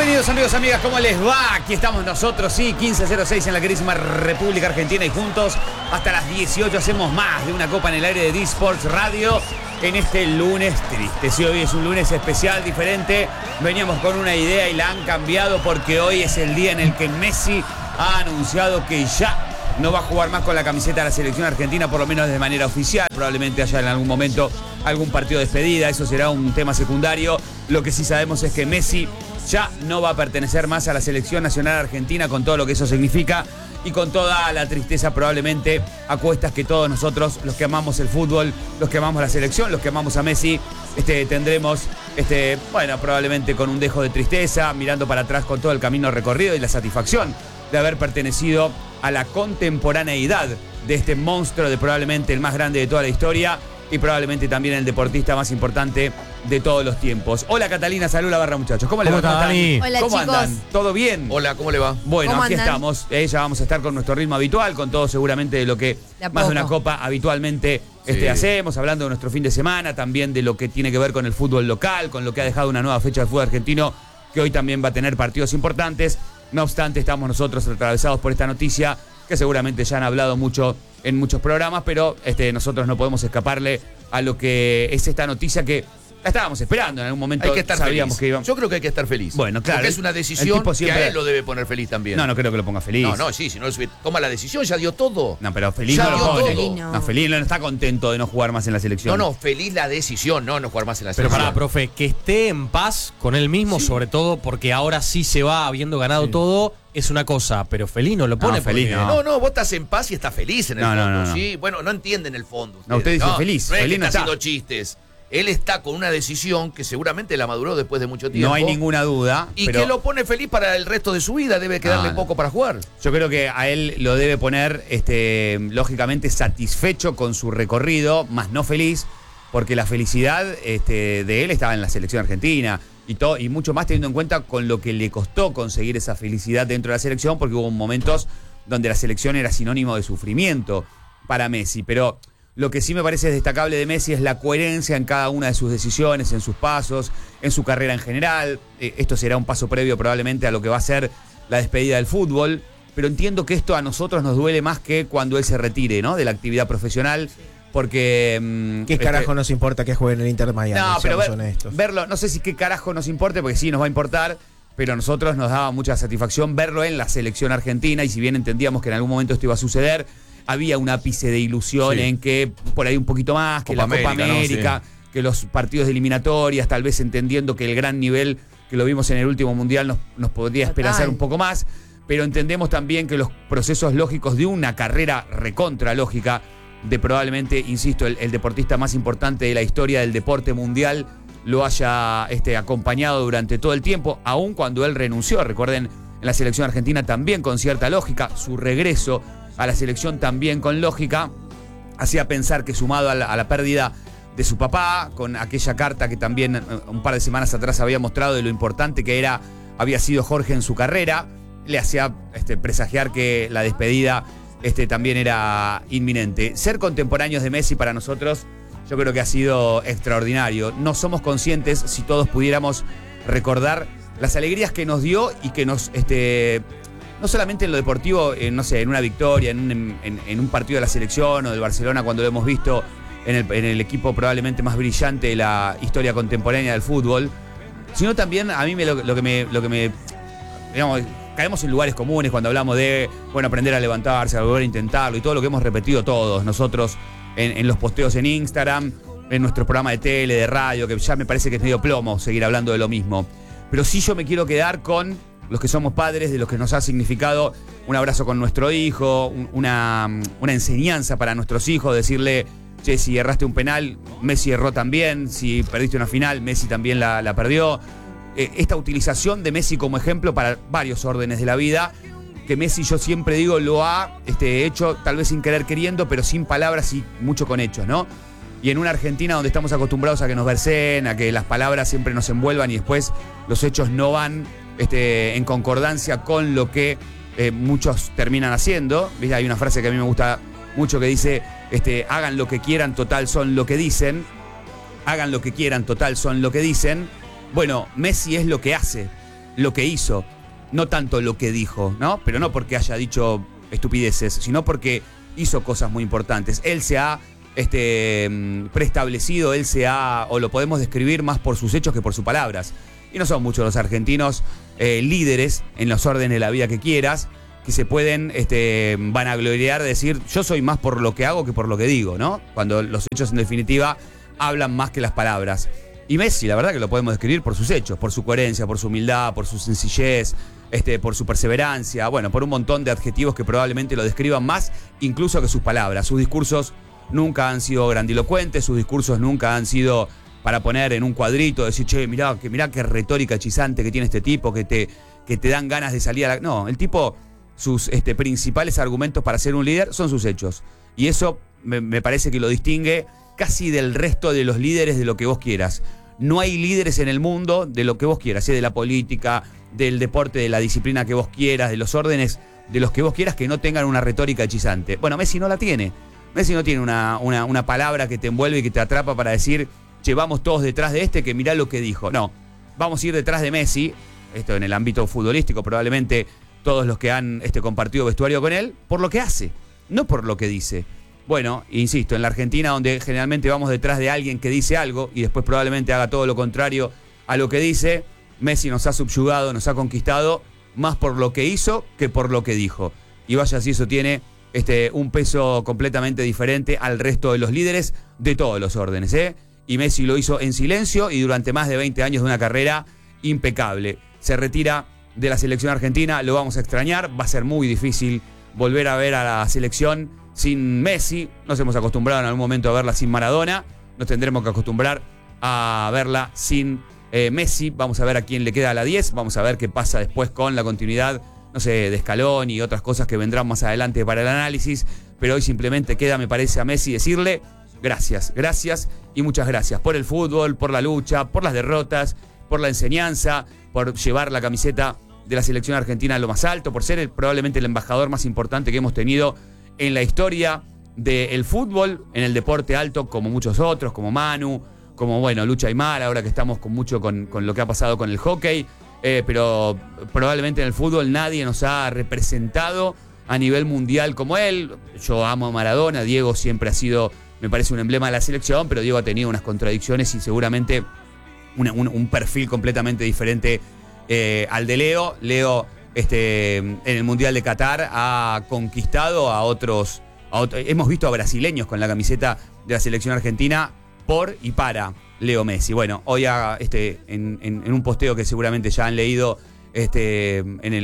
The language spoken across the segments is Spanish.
Bienvenidos amigos, amigas, ¿cómo les va? Aquí estamos nosotros, sí, 15:06 en la queridísima República Argentina y juntos hasta las 18 hacemos más de una copa en el aire de D-Sports Radio en este lunes triste. Sí, hoy es un lunes especial, diferente. Veníamos con una idea y la han cambiado porque hoy es el día en el que Messi ha anunciado que ya no va a jugar más con la camiseta de la selección argentina, por lo menos de manera oficial. Probablemente haya en algún momento algún partido de despedida, eso será un tema secundario. Lo que sí sabemos es que Messi ya no va a pertenecer más a la selección nacional argentina, con todo lo que eso significa y con toda la tristeza probablemente a cuestas que todos nosotros, los que amamos el fútbol, los que amamos la selección, los que amamos a Messi, tendremos, bueno, probablemente con un dejo de tristeza, mirando para atrás con todo el camino recorrido y la satisfacción de haber pertenecido a la contemporaneidad de este monstruo, de probablemente el más grande de toda la historia y probablemente también el deportista más importante de todos los tiempos. Hola Catalina, salud la barra muchos. ¿Cómo le va? ¿Cómo están? Hola, ¿Cómo chicos? andan? ¿Todo bien? Hola, ¿cómo le va? Bueno, ¿Cómo aquí andan? estamos. Ya vamos a estar con nuestro ritmo habitual, con todo seguramente de lo que De a más de una poco. copa habitualmente Sí. hacemos, hablando de nuestro fin de semana, también de lo que tiene que ver con el fútbol local, con lo que ha dejado una nueva fecha de fútbol argentino, que hoy también va a tener partidos importantes. No obstante, estamos nosotros atravesados por esta noticia, que seguramente ya han hablado mucho en muchos programas, pero nosotros no podemos escaparle a lo que es esta noticia que la estábamos esperando en algún momento. Hay que estar sabíamos feliz. que íbamos. Yo creo que hay que estar feliz. Bueno, claro. Porque es una El decisión tipo siempre- que a él lo debe poner feliz también. No creo que lo ponga feliz. No, sí, si no toma la decisión, ya dio todo. No, pero feliz Ya no lo dio pone. todo. Feliz no. No, feliz no está contento de no jugar más en la selección. No, feliz la decisión, no jugar más en la Pero selección. pará, profe, que esté en paz con él mismo, Sí. sobre todo porque ahora sí se va habiendo ganado todo, es una cosa, pero feliz no lo pone. feliz porque- no. Vos estás en paz y estás feliz en el No, fondo, no. ¿sí? Bueno, no entienden el fondo. No, usted dice feliz, No es feliz que no está está. haciendo chistes. Él está con una decisión que seguramente la maduró después de mucho tiempo. No hay ninguna duda. Y pero que lo pone feliz para el resto de su vida. Debe quedarle No. poco para jugar. yo creo que a él lo debe poner, lógicamente, satisfecho con su recorrido, más no feliz, porque la felicidad de él estaba en la selección argentina y mucho más teniendo en cuenta con lo que le costó conseguir esa felicidad dentro de la selección, porque hubo momentos donde la selección era sinónimo de sufrimiento para Messi. Pero lo que sí me parece destacable de Messi es la coherencia en cada una de sus decisiones, en sus pasos, en su carrera en general. Esto será un paso previo probablemente a lo que va a ser la despedida del fútbol, pero entiendo que esto a nosotros nos duele más que cuando él se retire, ¿no?, de la actividad profesional, porque... ¿Qué carajo nos importa que juegue en el Inter de Miami? No, pero seamos honestos. verlo, no sé si qué carajo nos importe, porque sí nos va a importar, pero a nosotros nos daba mucha satisfacción verlo en la selección argentina, y si bien entendíamos que en algún momento esto iba a suceder, había un ápice de ilusión Sí. en que por ahí un poquito más, que Copa la Copa América, ¿no? América, que los partidos de eliminatorias, tal vez entendiendo que el gran nivel que lo vimos en el último mundial nos podría esperanzar un poco más, pero entendemos también que los procesos lógicos de una carrera recontra lógica, de probablemente, insisto, el deportista más importante de la historia del deporte mundial, lo haya acompañado durante todo el tiempo, aun cuando él renunció. Recuerden, en la selección argentina también con cierta lógica, su regreso a la selección también con lógica, hacía pensar que sumado a la pérdida de su papá, con aquella carta que también un par de semanas atrás había mostrado de lo importante que había sido Jorge en su carrera, le hacía presagiar que la despedida también era inminente. Ser contemporáneos de Messi para nosotros, yo creo que ha sido extraordinario. No somos conscientes, si todos pudiéramos recordar las alegrías que nos dio y que nos, no solamente en lo deportivo, no sé, en una victoria, en un partido de la selección o del Barcelona, cuando lo hemos visto en el equipo probablemente más brillante de la historia contemporánea del fútbol, sino también a mí lo que me digamos, caemos en lugares comunes cuando hablamos de, bueno, aprender a levantarse, a volver a intentarlo y todo lo que hemos repetido todos nosotros en los posteos en Instagram, en nuestro programa de tele, de radio, que ya me parece que es medio plomo seguir hablando de lo mismo. Pero sí yo me quiero quedar con los que somos padres, de los que nos ha significado un abrazo con nuestro hijo, una enseñanza para nuestros hijos, decirle, che, si erraste un penal, Messi erró también, si perdiste una final, Messi también la perdió. Esta utilización de Messi como ejemplo para varios órdenes de la vida, que Messi, yo siempre digo, lo ha hecho tal vez sin querer queriendo, pero sin palabras y mucho con hechos, ¿no? Y en una Argentina donde estamos acostumbrados a que nos verseen, a que las palabras siempre nos envuelvan y después los hechos no van en concordancia con lo que muchos terminan haciendo. ¿Viste? Hay una frase que a mí me gusta mucho que dice, hagan lo que quieran, total son lo que dicen. Hagan lo que quieran, total son lo que dicen. Bueno, Messi es lo que hace. lo que hizo, no tanto lo que dijo, ¿no? Pero no porque haya dicho estupideces, sino porque hizo cosas muy importantes. Él se ha preestablecido, o lo podemos describir más por sus hechos que por sus palabras. Y no son muchos los argentinos líderes en los órdenes de la vida que quieras, que se pueden vanagloriar de decir, yo soy más por lo que hago que por lo que digo, ¿no? Cuando los hechos en definitiva hablan más que las palabras. Y Messi, la verdad que lo podemos describir por sus hechos, por su coherencia, por su humildad, por su sencillez, por su perseverancia, bueno, por un montón de adjetivos que probablemente lo describan más incluso que sus palabras. Sus discursos nunca han sido grandilocuentes, sus discursos nunca han sido para poner en un cuadrito, decir, che, mirá qué retórica hechizante que tiene este tipo, que te dan ganas de salir a la... No, el tipo, sus principales argumentos para ser un líder son sus hechos. Y eso me parece que lo distingue casi del resto de los líderes de lo que vos quieras. No hay líderes en el mundo de lo que vos quieras, de la política, del deporte, de la disciplina que vos quieras, de los órdenes de los que vos quieras, que no tengan una retórica hechizante. Bueno, Messi no la tiene. Messi no tiene una palabra que te envuelve y que te atrapa para decir, che, vamos todos detrás de que mirá lo que dijo. No, vamos a ir detrás de Messi, esto en el ámbito futbolístico, probablemente todos los que han compartido vestuario con él, por lo que hace, no por lo que dice. Bueno, insisto, en la Argentina, donde generalmente vamos detrás de alguien que dice algo y después probablemente haga todo lo contrario a lo que dice, Messi nos ha subyugado, nos ha conquistado más por lo que hizo que por lo que dijo. Y vaya si eso tiene un peso completamente diferente al resto de los líderes de todos los órdenes, ¿eh? Y Messi lo hizo en silencio y durante más de 20 años de una carrera impecable. Se retira de la selección argentina, lo vamos a extrañar, va a ser muy difícil volver a ver a la selección sin Messi. Nos hemos acostumbrado en algún momento a verla sin Maradona, nos tendremos que acostumbrar a verla sin Messi. Vamos a ver a quién le queda a la 10, vamos a ver qué pasa después con la continuidad, no sé, de Scaloni y otras cosas que vendrán más adelante para el análisis, pero hoy simplemente queda, me parece, a Messi decirle gracias y muchas gracias por el fútbol, por la lucha, por las derrotas, por la enseñanza, por llevar la camiseta de la selección argentina a lo más alto, por ser probablemente el embajador más importante que hemos tenido en la historia del fútbol, en el deporte alto, como muchos otros, como Manu, como, bueno, Lucha Aymar, ahora que estamos con lo que ha pasado con el hockey, pero probablemente en el fútbol nadie nos ha representado a nivel mundial como él. Yo amo a Maradona, Diego siempre ha sido, me parece, un emblema de la selección, pero Diego ha tenido unas contradicciones y seguramente un perfil completamente diferente al de Leo. Leo, en el Mundial de Qatar ha conquistado a otros. Hemos visto a brasileños con la camiseta de la selección argentina por y para Leo Messi. Bueno, hoy en un posteo que seguramente ya han leído en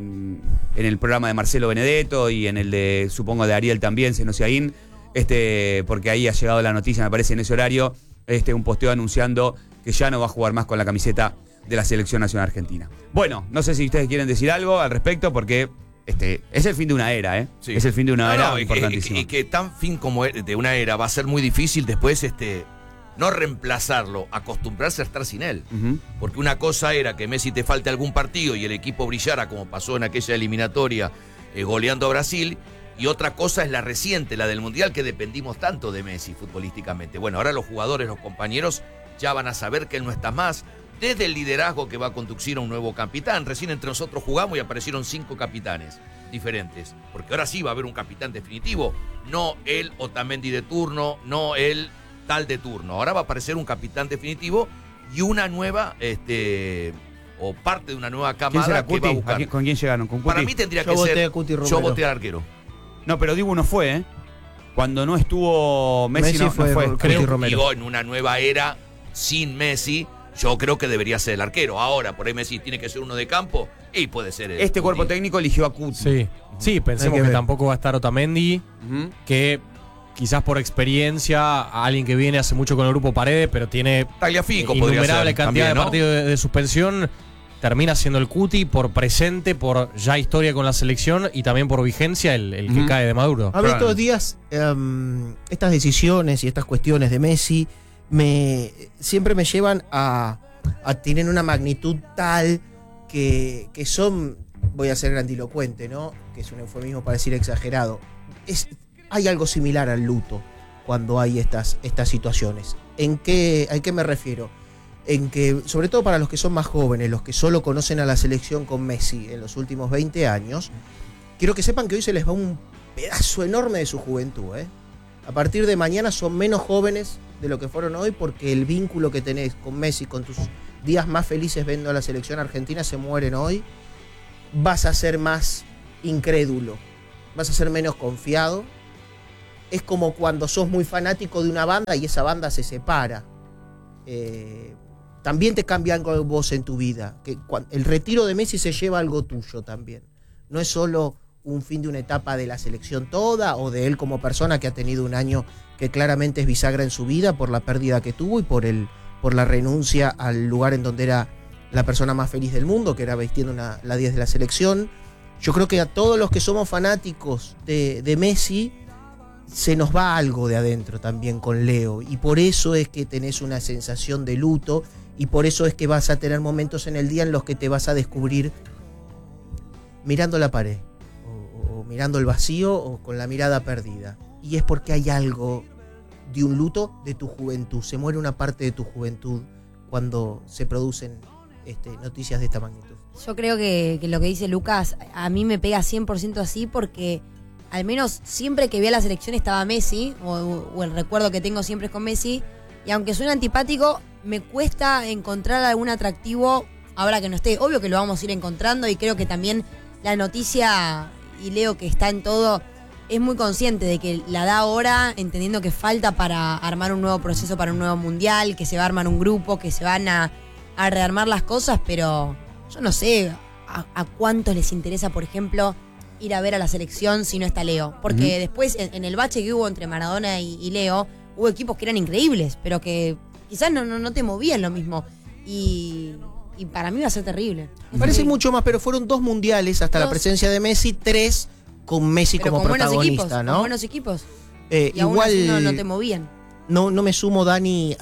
el programa de Marcelo Benedetto y en el de, supongo, de Ariel también, Senosiaín, porque ahí ha llegado la noticia, me parece, en ese horario, un posteo anunciando que ya no va a jugar más con la camiseta de la Selección Nacional Argentina. Bueno, no sé si ustedes quieren decir algo al respecto, porque es el fin de una era, ¿eh? Sí. Es el fin de una era importantísimo. Y que tan fin como de una era va a ser muy difícil después no reemplazarlo, acostumbrarse a estar sin él. Uh-huh. Porque una cosa era que Messi te falte algún partido y el equipo brillara, como pasó en aquella eliminatoria goleando a Brasil, y otra cosa es la reciente, la del Mundial, que dependimos tanto de Messi futbolísticamente. Bueno, ahora los jugadores, los compañeros, ya van a saber que él no está más, desde el liderazgo que va a conducir a un nuevo capitán. Recién entre nosotros jugamos y aparecieron 5 capitanes diferentes, porque ahora sí va a haber un capitán definitivo, no el Otamendi de turno, no el tal de turno. Ahora va a aparecer un capitán definitivo y una nueva, o parte de una nueva camada que va a buscar. ¿Con quién llegaron? ¿Con Cuti? Para mí tendría que ser. Yo voté al arquero. No, pero Dibu no fue, ¿eh? Cuando no estuvo Messi no fue. Digo, en una nueva era sin Messi, yo creo que debería ser el arquero. Ahora, por ahí Messi tiene que ser uno de campo y puede ser el Cuti. Cuerpo técnico eligió a Cuti. Sí, pensemos que tampoco va a estar Otamendi, que quizás por experiencia, alguien que viene hace mucho con el grupo Paredes, pero tiene innumerable cantidad también, ¿no? de partidos de suspensión, termina siendo el Cuti por presente, por ya historia con la selección y también por vigencia el que cae de Maduro. A ver, estos días, estas decisiones y estas cuestiones de Messi siempre me llevan a tener una magnitud tal que son, voy a ser grandilocuente, ¿no? Que es un eufemismo para decir exagerado. Hay algo similar al luto cuando hay estas situaciones. ¿A qué me refiero? en que, sobre todo para los que son más jóvenes, los que solo conocen a la selección con Messi en los últimos 20 años, quiero que sepan que hoy se les va un pedazo enorme de su juventud, ¿eh? A partir de mañana son menos jóvenes de lo que fueron hoy, porque el vínculo que tenés con Messi, con tus días más felices viendo a la selección argentina, se mueren hoy. Vas a ser más incrédulo, vas a ser menos confiado. Es como cuando sos muy fanático de una banda y esa banda se separa. También te cambia algo vos en tu vida. El retiro de Messi se lleva algo tuyo también. No es solo un fin de una etapa de la selección toda o de él como persona, que ha tenido un año que claramente es bisagra en su vida por la pérdida que tuvo y por la renuncia al lugar en donde era la persona más feliz del mundo, que era vistiendo la 10 de la selección. Yo creo que a todos los que somos fanáticos de Messi se nos va algo de adentro también con Leo, y por eso es que tenés una sensación de luto, y por eso es que vas a tener momentos en el día en los que te vas a descubrir mirando la pared o mirando el vacío o con la mirada perdida, y es porque hay algo de un luto de tu juventud. Se muere una parte de tu juventud cuando se producen noticias de esta magnitud. Yo creo que lo que dice Lucas a mí me pega 100% así, porque al menos siempre que vi a la selección estaba Messi, o el recuerdo que tengo siempre es con Messi, y aunque suene antipático, me cuesta encontrar algún atractivo ahora que no esté. Obvio que lo vamos a ir encontrando, y creo que también la noticia, y Leo que está en todo, es muy consciente de que la da ahora, entendiendo que falta para armar un nuevo proceso, para un nuevo mundial, que se va a armar un grupo, que se van a rearmar las cosas, pero yo no sé a cuántos les interesa, por ejemplo, ir a ver a la selección si no está Leo. Porque después, en el bache que hubo entre Maradona y Leo, hubo equipos que eran increíbles, pero que quizás no te movían lo mismo. Y para mí va a ser terrible. Parece mucho más, pero fueron 2 mundiales hasta la presencia de Messi, 3 con Messi pero como protagonista, equipos, ¿no? Con buenos equipos. Y igual aún así no te movían. No me sumo, Dani,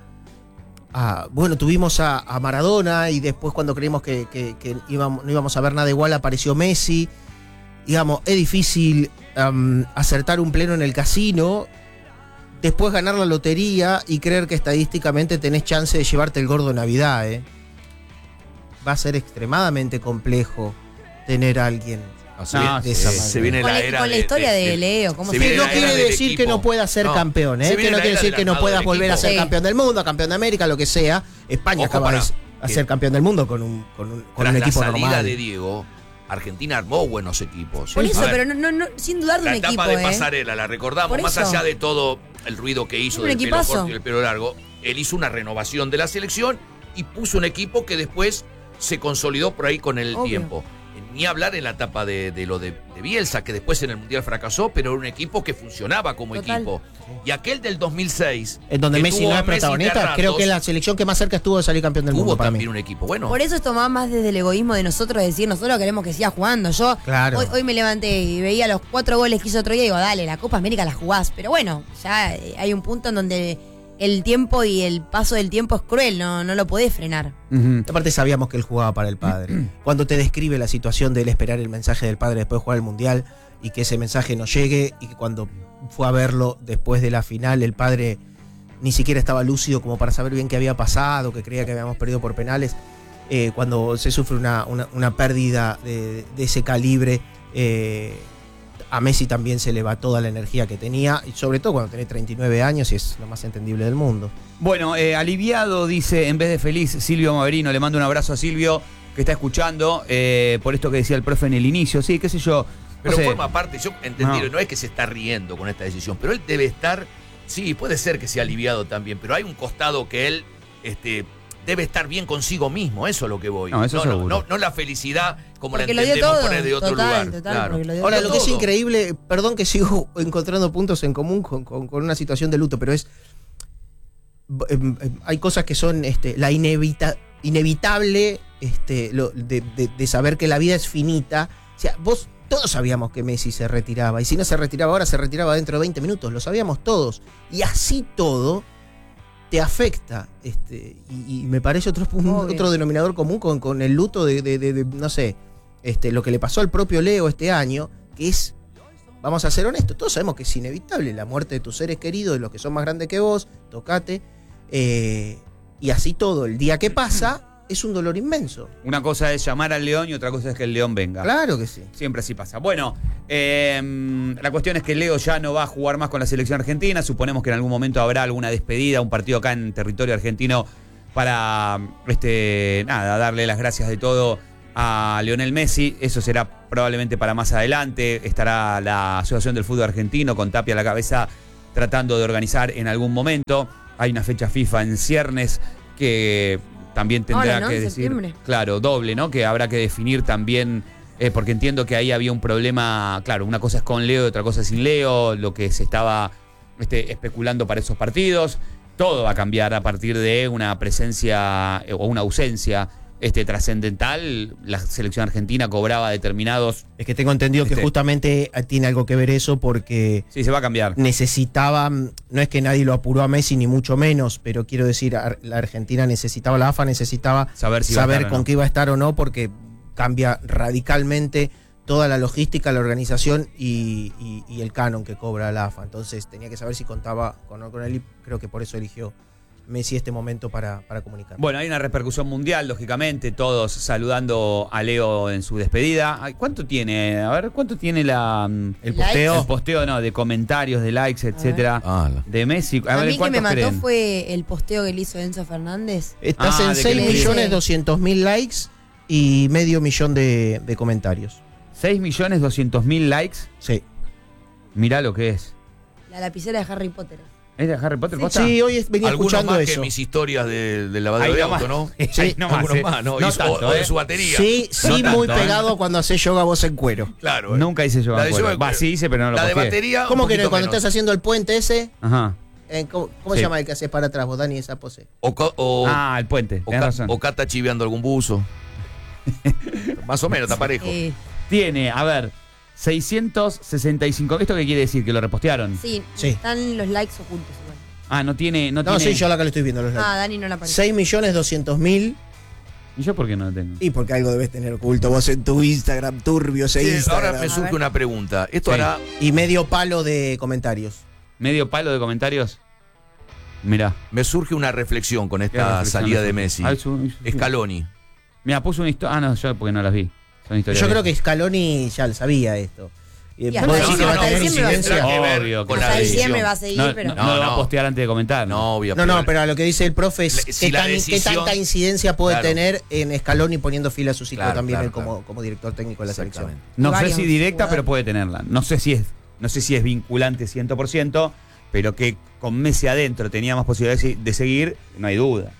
bueno, tuvimos a Maradona, y después cuando creímos que no íbamos a ver nada igual, apareció Messi. Digamos, es difícil acertar un pleno en el casino, después ganar la lotería y creer que estadísticamente tenés chance de llevarte el gordo de Navidad, ¿eh? Va a ser extremadamente complejo tener a alguien de esa manera. Se viene la era con la historia de Leo. ¿Cómo se no quiere decir que no puedas ser campeón, ¿eh? Que no quiere decir que no puedas volver a ser campeón del mundo, campeón de América, lo que sea. España acaba de ser campeón del mundo con un equipo normal. La salida de Diego, Argentina armó buenos equipos. Por eso, pero no, sin dudar de un equipo. La etapa de Pasarela, la recordamos, más allá de todo el ruido que hizo del pelo corto y el pelo largo, él hizo una renovación de la selección y puso un equipo que después se consolidó por ahí con el tiempo. Ni hablar en la etapa de lo de Bielsa, que después en el Mundial fracasó, pero era un equipo que funcionaba como equipo. Y aquel del 2006, en donde Messi no es protagonista, creo que es la selección que más cerca estuvo de salir campeón del mundo. Tuvo también un equipo bueno. Por eso esto va más desde el egoísmo de nosotros, decir, nosotros queremos que siga jugando. Yo hoy me levanté y veía los 4 goles que hizo otro día y digo, dale, la Copa América la jugás. Pero bueno, ya hay un punto en donde el tiempo y el paso del tiempo es cruel, no lo podés frenar. Aparte sabíamos que él jugaba para el padre. Cuando te describe la situación de él esperar el mensaje del padre después de jugar el Mundial y que ese mensaje no llegue, y que cuando fue a verlo después de la final el padre ni siquiera estaba lúcido como para saber bien qué había pasado, que creía que habíamos perdido por penales, cuando se sufre una pérdida de ese calibre, a Messi también se le va toda la energía que tenía, y sobre todo cuando tenés 39 años y es lo más entendible del mundo. Bueno, aliviado, dice, en vez de feliz, Silvio Maverino. Le mando un abrazo a Silvio, que está escuchando, por esto que decía el profe en el inicio. Sí, qué sé yo. Pero forma parte, yo entendí, no es que se está riendo con esta decisión, pero él debe estar, sí, puede ser que sea aliviado también, pero hay un costado que él debe estar bien consigo mismo, eso es lo que voy. No, eso seguro. No la felicidad como porque la entendemos poner de otro lugar. Claro. Ahora, lo que es increíble, perdón que sigo encontrando puntos en común con una situación de luto, pero hay cosas que son la inevitable de saber que la vida es finita. O sea, todos sabíamos que Messi se retiraba, y si no se retiraba ahora, se retiraba dentro de 20 minutos, lo sabíamos todos. Y así todo te afecta, y me parece otro denominador común con el luto de no sé, lo que le pasó al propio Leo este año, que es, vamos a ser honestos, todos sabemos que es inevitable la muerte de tus seres queridos, de los que son más grandes que vos, tocate, y así todo. El día que pasa es un dolor inmenso. Una cosa es llamar al León y otra cosa es que el León venga. Claro que sí. Siempre así pasa. Bueno, la cuestión es que Leo ya no va a jugar más con la selección argentina. Suponemos que en algún momento habrá alguna despedida, un partido acá en territorio argentino para darle las gracias de todo a Lionel Messi. Eso será probablemente para más adelante. Estará la Asociación del Fútbol Argentino con Tapia a la cabeza tratando de organizar en algún momento. Hay una fecha FIFA en ciernes que también tendrá que decir, septiembre. Claro, doble, ¿no? Que habrá que definir también, porque entiendo que ahí había un problema, claro, una cosa es con Leo y otra cosa sin Leo, lo que se estaba especulando para esos partidos. Todo va a cambiar a partir de una presencia o una ausencia trascendental. La selección argentina cobraba determinados... Es que tengo entendido que justamente tiene algo que ver eso porque... Sí, se va a cambiar. Necesitaba, no es que nadie lo apuró a Messi ni mucho menos, pero quiero decir, la Argentina necesitaba, la AFA necesitaba saber con qué iba a estar o no, porque cambia radicalmente toda la logística, la organización y el canon que cobra la AFA. Entonces tenía que saber si contaba con él y creo que por eso eligió Messi este momento para comunicar. Bueno, hay una repercusión mundial, lógicamente, todos saludando a Leo en su despedida. ¿Cuánto tiene? A ver, ¿cuánto tiene el posteo? El posteo, de comentarios, de likes, etcétera, de Messi. A mí que me mató fue el posteo que le hizo Enzo Fernández. Estás en 6.200.000 likes y medio millón de comentarios. 6.200.000 likes. Sí. Mirá lo que es. La lapicera de Harry Potter. ¿Es de Harry Potter? Sí, hoy venía escuchando más eso. Que mis historias del lavadero de auto, ¿no? Sí, algunos más, ¿no? No tanto, de su batería. Sí, no muy tanto, pegado cuando haces yoga vos en cuero. Claro. Nunca hice yoga en cuero. Sí hice, pero no lo La de posteé. batería. ¿Cómo que no? Cuando estás haciendo el puente ese? Ajá. ¿Cómo se llama el que haces para atrás, vos, Dani, esa pose? El puente. O Cata chiveando algún buzo. Más o menos, está parejo. Tiene, a ver, 665. ¿Esto qué quiere decir? ¿Que lo repostearon? Sí. Están los likes ocultos igual. No tiene. No, sí, yo acá lo estoy viendo los likes. Dani no la aparece. 6.200.000. ¿Y yo por qué no lo tengo? Y porque algo debes tener oculto vos en tu Instagram, turbio ese Instagram. Ahora me surge una pregunta. Esto hará... Y medio palo de comentarios. ¿Medio palo de comentarios? Mirá. Me surge una reflexión con esta salida de Messi. Scaloni. Mira, puso una historia. No, yo porque no las vi. Yo creo que Scaloni ya lo sabía esto. Hasta diciembre va a seguir, pero... No lo va a postear antes de comentar. No, pero a lo que dice el profe es qué tanta incidencia puede tener en Scaloni poniendo fila a su ciclo también como director técnico de la selección. No sé si directa, pero puede tenerla. No sé si es vinculante 100%, pero que con Messi adentro tenía más posibilidades de seguir, no hay duda.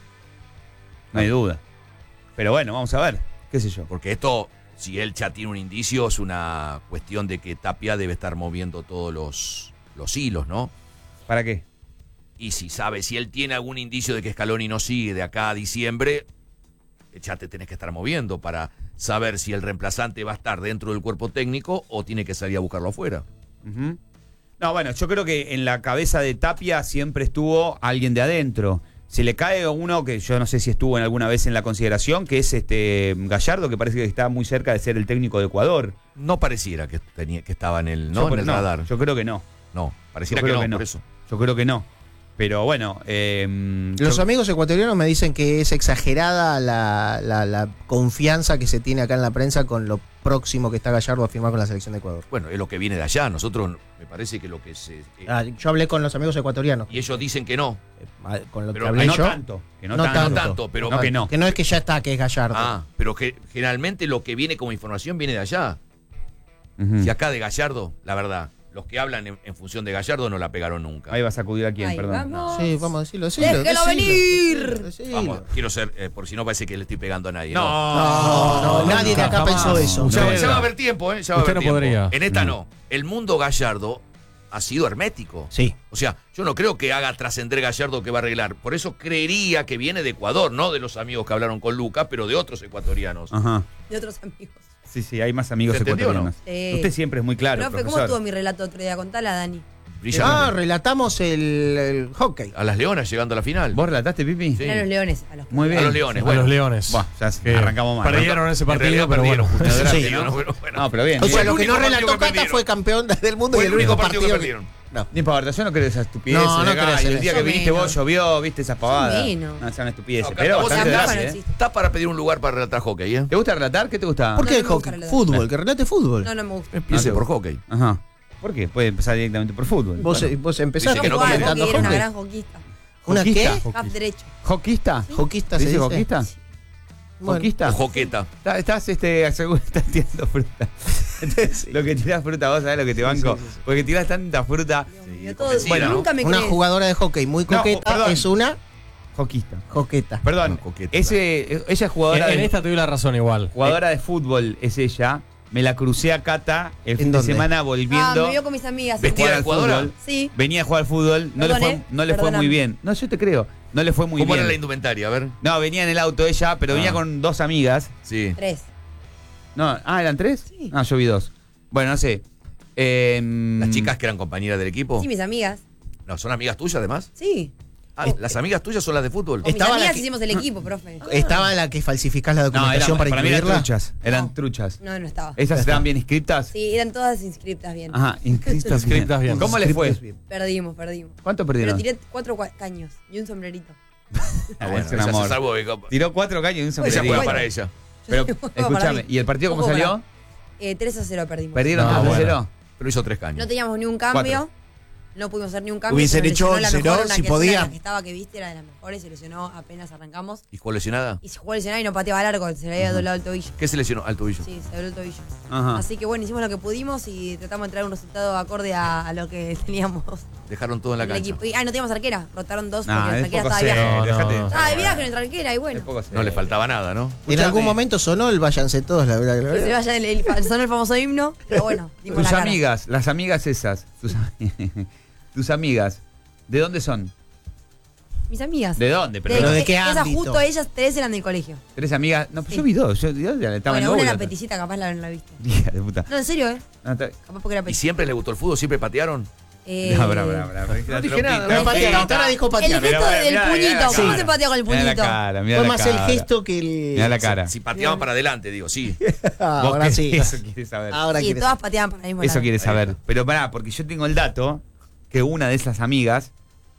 No hay duda. Pero bueno, vamos a ver. ¿Qué sé yo? Porque esto... Si él ya tiene un indicio, es una cuestión de que Tapia debe estar moviendo todos los hilos, ¿no? ¿Para qué? Y si él tiene algún indicio de que Scaloni no sigue de acá a diciembre, ya te tenés que estar moviendo para saber si el reemplazante va a estar dentro del cuerpo técnico o tiene que salir a buscarlo afuera. Uh-huh. No, bueno, yo creo que en la cabeza de Tapia siempre estuvo alguien de adentro. Se le cae uno que yo no sé si estuvo en alguna vez en la consideración, que es Gallardo, que parece que está muy cerca de ser el técnico de Ecuador. No pareciera que estaba en el radar. Yo creo que no. No, pareciera que no, por eso. Yo creo que no. Pero bueno... Los amigos ecuatorianos me dicen que es exagerada la confianza que se tiene acá en la prensa con lo próximo que está Gallardo a firmar con la selección de Ecuador. Bueno, es lo que viene de allá. Nosotros, me parece que lo que se... yo hablé con los amigos ecuatorianos. Y ellos dicen que no. Con lo pero que hablé no yo. Tanto, que no tanto, pero... No, que no. Que no es que ya está, que es Gallardo. Pero que generalmente lo que viene como información viene de allá. Uh-huh. Si acá de Gallardo, la verdad... Los que hablan en función de Gallardo no la pegaron nunca. Ahí vas a acudir a quién, perdón. Vamos. Sí, vamos a decirlo. ¡Déjelo venir! Vamos, quiero ser, por si no parece que le estoy pegando a nadie. No, nadie de acá pensó eso. Ya va a haber tiempo, ¿eh? Usted no podría. En esta no. El mundo Gallardo ha sido hermético. Sí. O sea, yo no creo que haga trascender Gallardo que va a arreglar. Por eso creería que viene de Ecuador, no de los amigos que hablaron con Luca, pero de otros ecuatorianos. Ajá. De otros amigos. Sí, hay más amigos ecuatorianos. ¿No? Usted siempre es muy claro, Profe, profesor. ¿cómo estuvo mi relato otro día? Contala, Dani. Relatamos el hockey. A las Leonas llegando a la final. ¿Vos relataste, Pipi? Sí. A los Leones. Muy bien. A los Leones, bueno. A los Leones. Ya arrancamos mal. Perdieron ese partido, pero bueno. Sí, No, pero bien. O sea, lo que no relató Cata fue campeón del mundo y el único partido que perdieron. No. Ni para yo no creo esa estupidez. No crees en el día eso. que viniste Menos. vos llovió, viste esas pavadas. menos. No, sean estupideces. No, pero Cata, vos bastante la gracia, no ¿eh? existe. Está para pedir un lugar para relatar hockey, ¿eh? ¿Te gusta relatar? ¿Qué te gusta? ¿Por qué No, el no me gusta hockey? relatar. Fútbol, que relate fútbol. No me gusta. Empiece No, por hockey. Ajá. ¿Por qué? Puede empezar directamente por fútbol. Vos empezás Dice que no Jugaba al comentando hockey, era una hockey. gran hockeyista. ¿Una qué? Half derecho. ¿Hockeyista? ¿Hockeyista se ¿Dice dice? hockeyista? Bueno. ¿Hockeyista? O joqueta. Estás tirando fruta. Lo que tirás fruta, vos sabés lo que te banco. Porque tirás tanta fruta. Bueno, nunca me Una crees. jugadora de hockey muy No, coqueta perdón. es una Hockeyista. joqueta. Perdón, No, coqueta. ella es jugadora En de, esta te doy la razón igual. jugadora de fútbol, es ella. Me la crucé a Cata el fin de dónde? semana Ah, volviendo. me vio con mis amigas. Vestida jugar de al jugadora. fútbol. Sí. Venía a jugar al fútbol, no Perdone, le fue muy perdóname. bien. No, yo te creo, no le fue muy ¿Cómo bien. era la indumentaria? A ver. No, venía en el auto ella, pero venía con dos amigas. Sí. 3. No, ¿eran tres? Sí. No, yo vi dos. Bueno, no sé. Las chicas que eran compañeras del equipo. Sí, mis amigas. No, ¿son amigas tuyas además? Sí. Ah, ¿las amigas tuyas son las de fútbol? Con mis Estaba la amigas que- hicimos el equipo, profe. ¿Estaba la que falsificás la documentación para mí eran incluirla? truchas. Eran No. truchas. No, no estaba. ¿Esas estaban bien inscritas? Sí, eran todas inscriptas bien. Ajá, inscritas bien. Inscritas bien. ¿Cómo les fue? Perdimos. ¿Cuánto Pero perdieron? tiré 4 caños y un sombrerito. Ah, bueno, Es un ella amor. se salvó. Tiró 4 caños y un Ella sombrerito. juega Bueno. para ella. Pero, Juego para escúchame, mí. ¿y el partido cómo Juego para- salió? 3-0 perdimos. ¿Perdieron No, 3-0? Pero hizo 3 caños. No teníamos ni un cambio. No pudimos hacer ni un cambio. Hubiesen se nos hecho lesionó la 11, mejor, ¿no? una Si que podía. La que estaba que viste era de las mejores, se lesionó apenas arrancamos. ¿Y jugó lesionada? Y se jugó lesionada y no pateaba largo, se le había doblado el tobillo. ¿Qué se lesionó? Al tobillo. Sí, se dobló el tobillo. Ajá. Así que bueno, hicimos lo que pudimos y tratamos de traer un resultado acorde a lo que teníamos Dejaron todo en la en el cancha. equipo. Y, no teníamos arquera, rotaron 2 Nah, porque es la arquera poco estaba de viaje. serio, No, dejate. no. Estaba de viaje nuestra arquera y bueno. Es poco serio. No le faltaba nada, ¿no? En Escuchame. algún momento sonó el váyanse todos, la verdad. Que se vaya sonó el famoso himno, pero bueno, dimos Tus la cara. amigas, las amigas esas, tus amigas, ¿de dónde son? Mis amigas. ¿De dónde? ¿Pero de qué Esas ámbito? justo ellas 3 eran del colegio. Tres amigas. No, pues Sí. yo vi dos. Yo ya estaba Bueno, en una la era peticita, capaz la viste. Hija de puta. No, en serio, No, está- Capaz porque era ¿Y peticita. siempre le gustó el fútbol? ¿Siempre patearon? No, brava. No dije nada, No, no, patear, ahora dijo El patear. gesto Mirá, del mirá, mirá puñito. la ¿Cómo cara. se patea con el Mirá la puñito? cara, mirá Fue la más cara. el gesto que el. Mirá la cara. Si pateaban para adelante, digo, sí. Ahora ¿Vos sí. qué- Eso quieres saber. Ahora Sí, quieres. todas pateaban para el mismo Eso lado. quieres saber. Pero pará, porque yo tengo el dato que una de esas amigas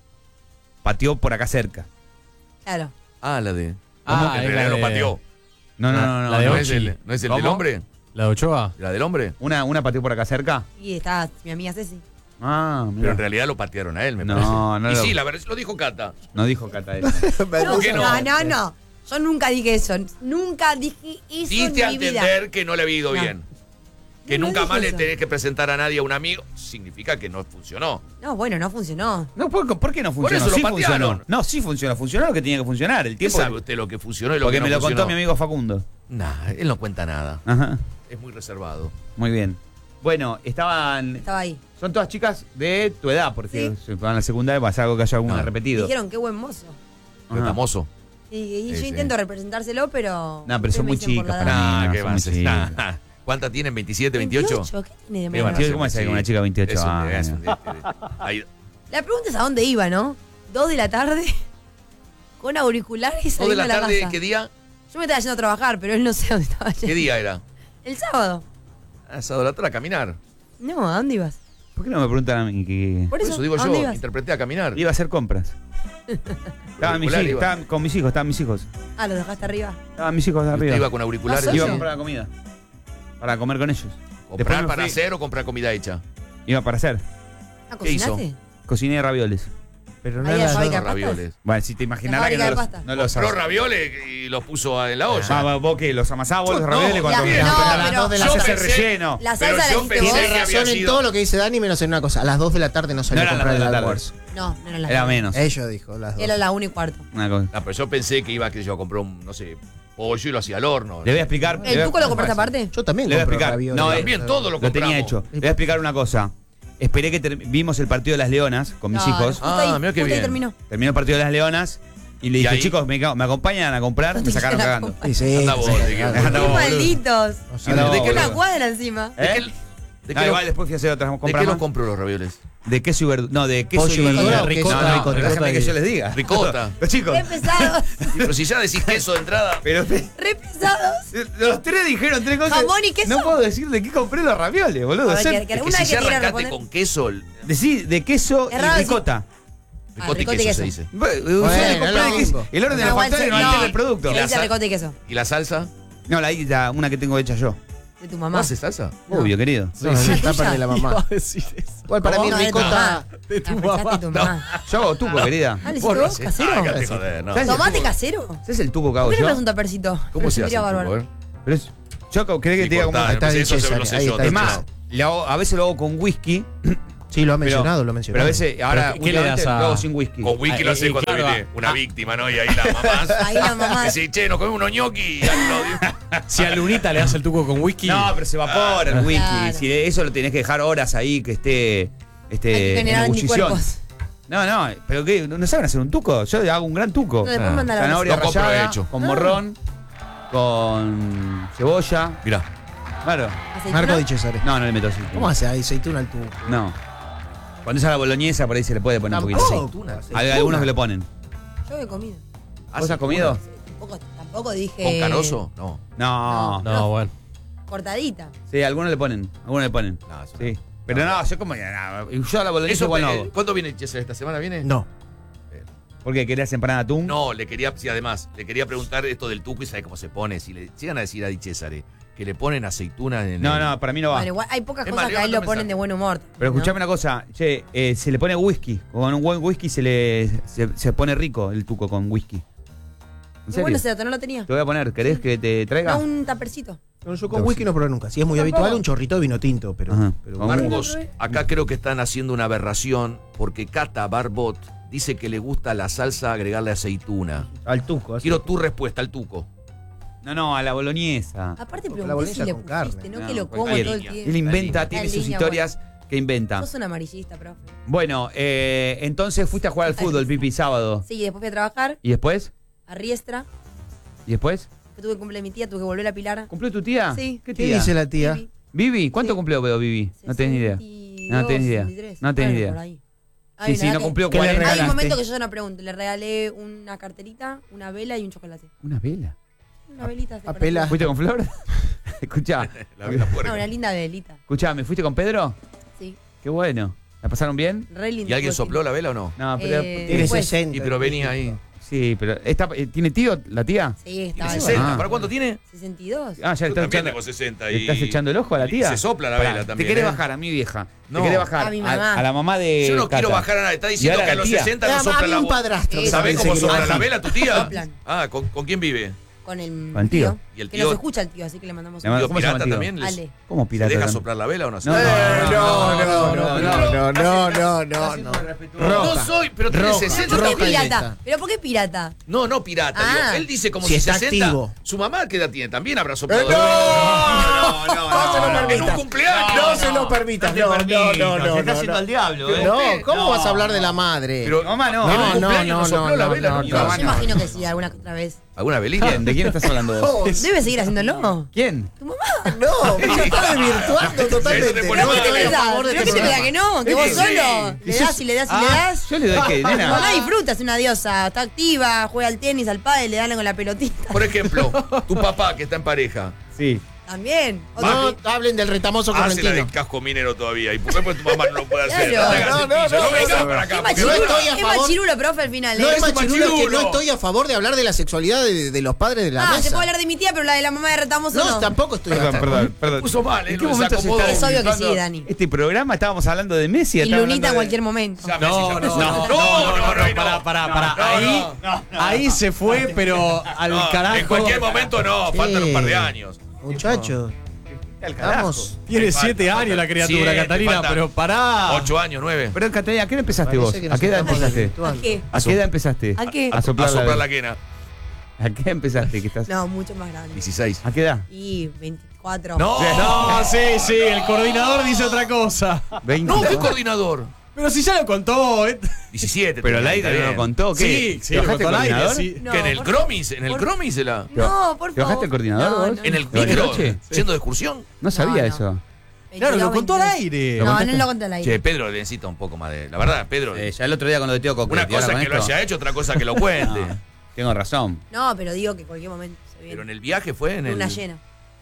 pateó por acá cerca. Claro. Ah, la de. Ah, En es realidad la lo de- pateó. No, La de ¿No Ochi. es el, no es el del ¿Cómo? hombre? ¿La de Ochoa? ¿La del hombre? Una pateó por acá cerca. Y estaba mi amiga Ceci. Ah, Pero mira. en realidad lo patearon a él, me No, parece. no y lo- sí, la verdad, lo dijo Cata. No dijo Cata eso. ¿Por qué no? No. Yo nunca dije eso. Nunca dije eso Diste a en mi vida. entender que no le había ido No. bien. Que No, no nunca dije más le eso. tenés que presentar a nadie a un amigo, significa que no funcionó. No, bueno, no funcionó. No, ¿por qué no Por funcionó? eso lo Sí patearon. funcionó. No, sí funcionó. Funcionó lo que tenía que funcionar. El ¿Qué tiempo. sabe usted lo que funcionó y lo Porque que no me lo funcionó? contó mi amigo Facundo. Nah, él no cuenta nada. Ajá. Es muy reservado. Muy bien. Bueno, estaban. Estaba ahí. Son todas chicas de tu edad, porque Sí. se van a la secundaria, pasa algo que haya alguna No. repetido. Dijeron qué buen mozo. Pero Ajá. famoso. Y Sí, yo sí. intento representárselo, pero. No, pero ustedes son me muy dicen por la chicas edad. para mí. Nah, no, ¿qué son va a muy ser? chicas. Nah. ¿Cuántas tienen? ¿27, 28? ¿Qué tiene de ¿Qué van a malo? ¿Cómo hacer? es ahí una chica de 28 Es un- años? es un- ahí- La pregunta es a dónde iba, ¿no? 2 de la tarde, con auriculares ¿2 de saliendo la a la tarde? casa. ¿Qué día? Yo me estaba yendo a trabajar, pero él no sé a dónde estaba yendo. ¿Qué día era? El sábado. Ah, sábado de la tarde a caminar. No, ¿a dónde ibas? ¿Por qué no me preguntan a mí que Por Por eso digo ¿a dónde yo, ibas? interpreté a caminar. iba a hacer compras? Estaban Auricular iba. estaban con mis hijos, estaban mis hijos. Ah, los dejaste arriba. Estaban mis hijos de Usted arriba. iba con auriculares. ¿Vas Iba a solo? comprar la comida. Para comer con ellos. Después ¿Comprar me para fui- hacer o comprar comida hecha? Iba para hacer. Ah, ¿Qué hizo? ¿cocinaste? Cociné ravioles. Pero Ahí era la fábrica Los de pastas. ravioles. Bueno, si te imaginarás La que no fábrica los, de pasta. no los Compró ravioles y los puso en la olla. Ah, ¿vos qué? ¿Los amasás vos los Yo ravioles no, cuando bien. No, a las pero 2 de la yo haces tarde. el pensé- relleno? la Pero salsa la yo hiciste pensé vos. que Tiene había razón en sido- todo lo que dice Dani, menos en una cosa. A las 2 de la tarde no salió No a eran las comprar 2 de el la tarde. almuerzo. No, no eran las Era nueve. menos. Ellos dijo las 2. Era la 1:15. Una cosa. Ah, pero yo pensé que iba que yo a comprar un, no sé, pollo y lo hacía al horno. Le voy a explicar. ¿El tuco lo compraste aparte? Yo también Le voy a compro explicar. ravioles. No, También todo lo Lo compramos. tenía hecho. Le voy a explicar una cosa. Esperé que vimos el partido de las Leonas con mis No, hijos. justo Ah, ahí, mirá qué justo ahí bien. terminó. Terminó el partido de las Leonas y le ¿Y dije, ahí? chicos, ¿me acompañan a comprar? No Me te sacaron quiero cagando. acompañar. Sí, Anda vos, sí, de que- claro. Anda ¡Qué vos, boludo. malditos! Sí, Anda ¿de vos, qué Una boludo. cuadra encima. ¿Eh? Igual después fui a hacer otras compras. ¿De qué más. los compro los ravioles? De queso y verdura. No, de queso Pollo y y verdura o ricota. ricota. Déjame que yo les diga. Ricota. Los chicos. Re pesados. Pero si ya decís queso de entrada. Pero Re pesados. los tres dijeron tres cosas. Jamón y queso. No puedo decir de qué compré los ravioles, boludo. A ver, Ser- que Es que alguna si vez ya que quiera arrancaste responder. con queso, Decí de queso Es y raro decir- ricota. ricota y ricota y queso se queso. dice. Ustedes compré no de lo queso. mismo. El orden de la igual factoría se- no altera el producto. Se la dice sal- ricota y queso. ¿Y la salsa? No, una que tengo hecha yo. De tu ¿No mamá. hace salsa? No. Obvio, querido. No, es el ¿La tupper tuya? de la Iba mamá. a decir eso. Igual para mí No, de tu ricota. mamá. de tu La frisaste mamá. de tu mamá. Yo hago tuco, querida. Ah, ¿le Vos hiciste lo vos hacés. casero? Ah, déjate joder, no. ¿Sabes? ¿Tomate casero? ¿Sabes el tuco que hago ¿Por qué no me yo? das un tapercito? ¿Cómo se hace? Sería el bárbaro. tuco, Pero es, yo creo que te diga como. Cortá, Está no sé, Di eso Cesare, lo sé ahí yo. está Es Di más, a veces lo hago con whisky. Sí, lo ha Pero- mencionado, lo ha mencionado. Pero a veces, ahora, ¿qué le das últimamente a- lo hago sin whisky. Con whisky lo hace cuando claro, viene una víctima, ¿no? Y ahí la mamás. Ahí la mamá. Decís, che, nos comemos unos ñoqui. Y al Si a Lunita le das el tuco con whisky. No, pero se evapora el whisky. Claro. Si eso lo tenés que dejar horas ahí que esté Hay que en generar ebullición. anticuerpos. No, pero ¿qué? ¿No saben hacer un tuco? Yo hago un gran tuco. No, después manda la Zanahoria Lo compro rallada, hecho. con morrón, con cebolla. Mirá. Claro. ¿Aceituna? Marco Di Cesare. No le meto así. ¿Cómo hace aceituna al tubo? No. Cuando es a la boloñesa, por ahí se le puede poner un poquito. Aceituna. Hay algunos que le ponen. Yo he comido. ¿Vos has comido? Tampoco dije. ¿Con canoso? No. No. No, bueno. Cortadita. Sí, algunos le ponen. Algunos le ponen. No, eso Sí. Pero no, yo como. Yo a la boloñesa Eso, igual no hago. ¿Cuándo viene César? ¿Esta semana viene? No. ¿Por qué? ¿Querías empanada de atún? No, le quería, sí, además, le quería preguntar esto del tuco y sabe cómo se pone. Si le llegan a decir a Di Cesare que le ponen aceituna en No, el... no, para mí no va. Bueno, igual hay pocas Es cosas más, que a él le lo mando ponen de buen humor. Pero ¿no? escuchame una cosa, che, se le pone whisky. Con un buen whisky se pone rico el tuco con whisky. ¿En Qué serio? bueno ese dato, no lo tenía. Te voy a poner, ¿querés que te traiga? No, un tapercito. No, yo con whisky no probé nunca. Si es muy habitual, un chorrito de vino tinto. Pero, Ajá. pero Con Marcos, acá creo que están haciendo una aberración porque Cata Barbot dice que le gusta la salsa agregarle aceituna. al tuco. así. Quiero tu respuesta al tuco. No, a la boloñesa. Aparte Porque pregunté la boloñesa si le con pusiste, carne. no No, que lo como cualquier todo el línea. tiempo. Él inventa, Está tiene en sus línea, historias que inventa. Sos un amarillista, profe. Bueno, entonces fuiste a jugar al fútbol, Pipi, sábado. Sí, después fui a trabajar ¿Y después? a Riestra. ¿Y después? Que tuve que cumplir mi tía, tuve que volver a Pilar. ¿Cumplió tu tía? Sí. ¿Qué ¿Qué tía? dice la tía? Vivi. ¿Vivi? ¿Cuánto Sí. cumplió Veo Vivi? No tenés ni idea. 62, No tenés idea. 63. No tenés Bueno, idea. por ahí. Sí, Hay sí, una no que- cumplió ¿Qué le 40. Hay un regalaste? momento que yo no pregunto. Le regalé una carterita, una vela y un chocolate. ¿Una vela? Una velita. de apela. ¿Fuiste con Flor? Escuchá, La vela puerca. No, una linda velita. escuchame, ¿fuiste con Pedro? Sí. Qué bueno. ¿La pasaron bien? Re linda. ¿Y alguien sopló la vela o no? No, pero. Tiene Después. 60. Y pero venía ahí. Sí, pero. ¿Tiene tío la tía? Sí, estaba ¿Tiene ahí. 60? Ah. ¿Para cuánto tiene? 62. Ah, ya le estás echando, 60 le estás echando el ojo a la y tía. se sopla la Pará, vela también. Te querés ¿eh? bajar a mi vieja. No. Te querés bajar A mi mamá. a la mamá de. Yo no quiero Cata. bajar a nadie. Está Y diciendo ahora que a la los tía. 60 no Ah, sopla mami, la un voz. padrastro. ¿Sabés Pensé cómo que sopla era la así. vela tu tía? Soplan. Ah, ¿con quién vive? Con el, Con el tío. ¿Y el Que tío? nos escucha el tío, así que le mandamos Le un mando- ¿Tío ¿Cómo se llama pirata el tío? también? Ale. ¿Cómo ¿Se pirata? deja también? soplar la vela o no? No, No soy, pero tiene Roja. 60. ¿Por qué Roja pirata? esta. ¿Pero por qué pirata? No, pirata. Ah. Digo, él dice como Si si, está 60. activo. ¿Su mamá qué edad tiene? También habrá soplado. No se lo En un permitas. cumpleaños. No se lo permitas. No, no. Se está haciendo al diablo, No, ¿cómo vas a hablar de la madre? Pero Mamá, no. en un No, cumpleaños no, no sopló la no, vela no, nunca. no. Yo imagino que sí, alguna otra vez. ¿Alguna velita? ¿De quién estás hablando vos? Debe seguir haciéndolo. ¿Quién? Tu mamá. No, ya está desvirtuando totalmente. Eso te pone No mal. estoy a favor de ¿Pero este qué te pega programa. que no? Que vos Sí. solo. Le das y le das y le das. Yo le doy que, Tu mamá nena. disfruta, es una diosa. Está activa, juega al tenis, al pádel, le dan con la pelotita. Por ejemplo, tu papá que está en pareja. Sí. También. No hablen del retamoso Hace la correntino. del casco minero todavía. ¿Y por qué tu mamá no lo puede hacer? Claro. No te hagas el No, pillo. no, No vengas no, para Es acá. porque machirulo, no estoy a es favor. machirulo, profe, al final. No ¿eh? es machirulo, es que machirulo. no estoy a favor de hablar de la sexualidad de los padres de la Ah, se mesa. puede hablar de mi tía, pero la de la mamá de Retamoso No, no. tampoco estoy a favor. perdón. Puso mal, ¿eh? ¿En qué Lo momento se desacomodó. está Es obvio que desvirtuando sí, Dani. Este programa estábamos hablando de Messi. Y estamos Lunita en hablando de- cualquier momento. Ya, Messi, ya empezó. Pará. Ahí se fue, pero al No, carajo. en cualquier momento no, faltan un par de Sí. años. Muchachos, Al carajo. vamos. Tiene Falta, 7 años la criatura, 7, Catalina, falta pero pará. 8 años, 9. Pero Catalina, ¿a qué edad empezaste vos? Parece que ¿A nos qué edad estamos empezaste? desvirtuando. ¿A qué? ¿A qué edad empezaste? ¿A qué? A soplar, A soplar la la quena. ¿A qué edad empezaste? Que estás... No, mucho más grande. 16. ¿A qué edad? Y 24. No, sí, el coordinador dice otra cosa. 20. No, ¿qué coordinador? Pero si ya lo contó, 17. Pero al tenía, aire está no lo bien. contó. ¿Qué? Sí, lo ¿Te bajaste contó al el aire, coordinador? sí. No, ¿Que en el por- Cromis? ¿En el por- Cromis era? No, por favor. ¿Te bajaste el coordinador No, vos? no, ¿En el no. ¿De micro? noche? ¿Yendo de excursión? No sabía No, no. eso. Claro, lo contó al aire. No lo contó al aire. Che, Pedro necesita un poco más de... La verdad, Pedro... ya el otro día cuando te tengo una cosa es que lo haya hecho, otra cosa que lo cuente. No, tengo razón. No, pero digo que en cualquier momento se viene. Pero en el viaje fue en Luna el... llena.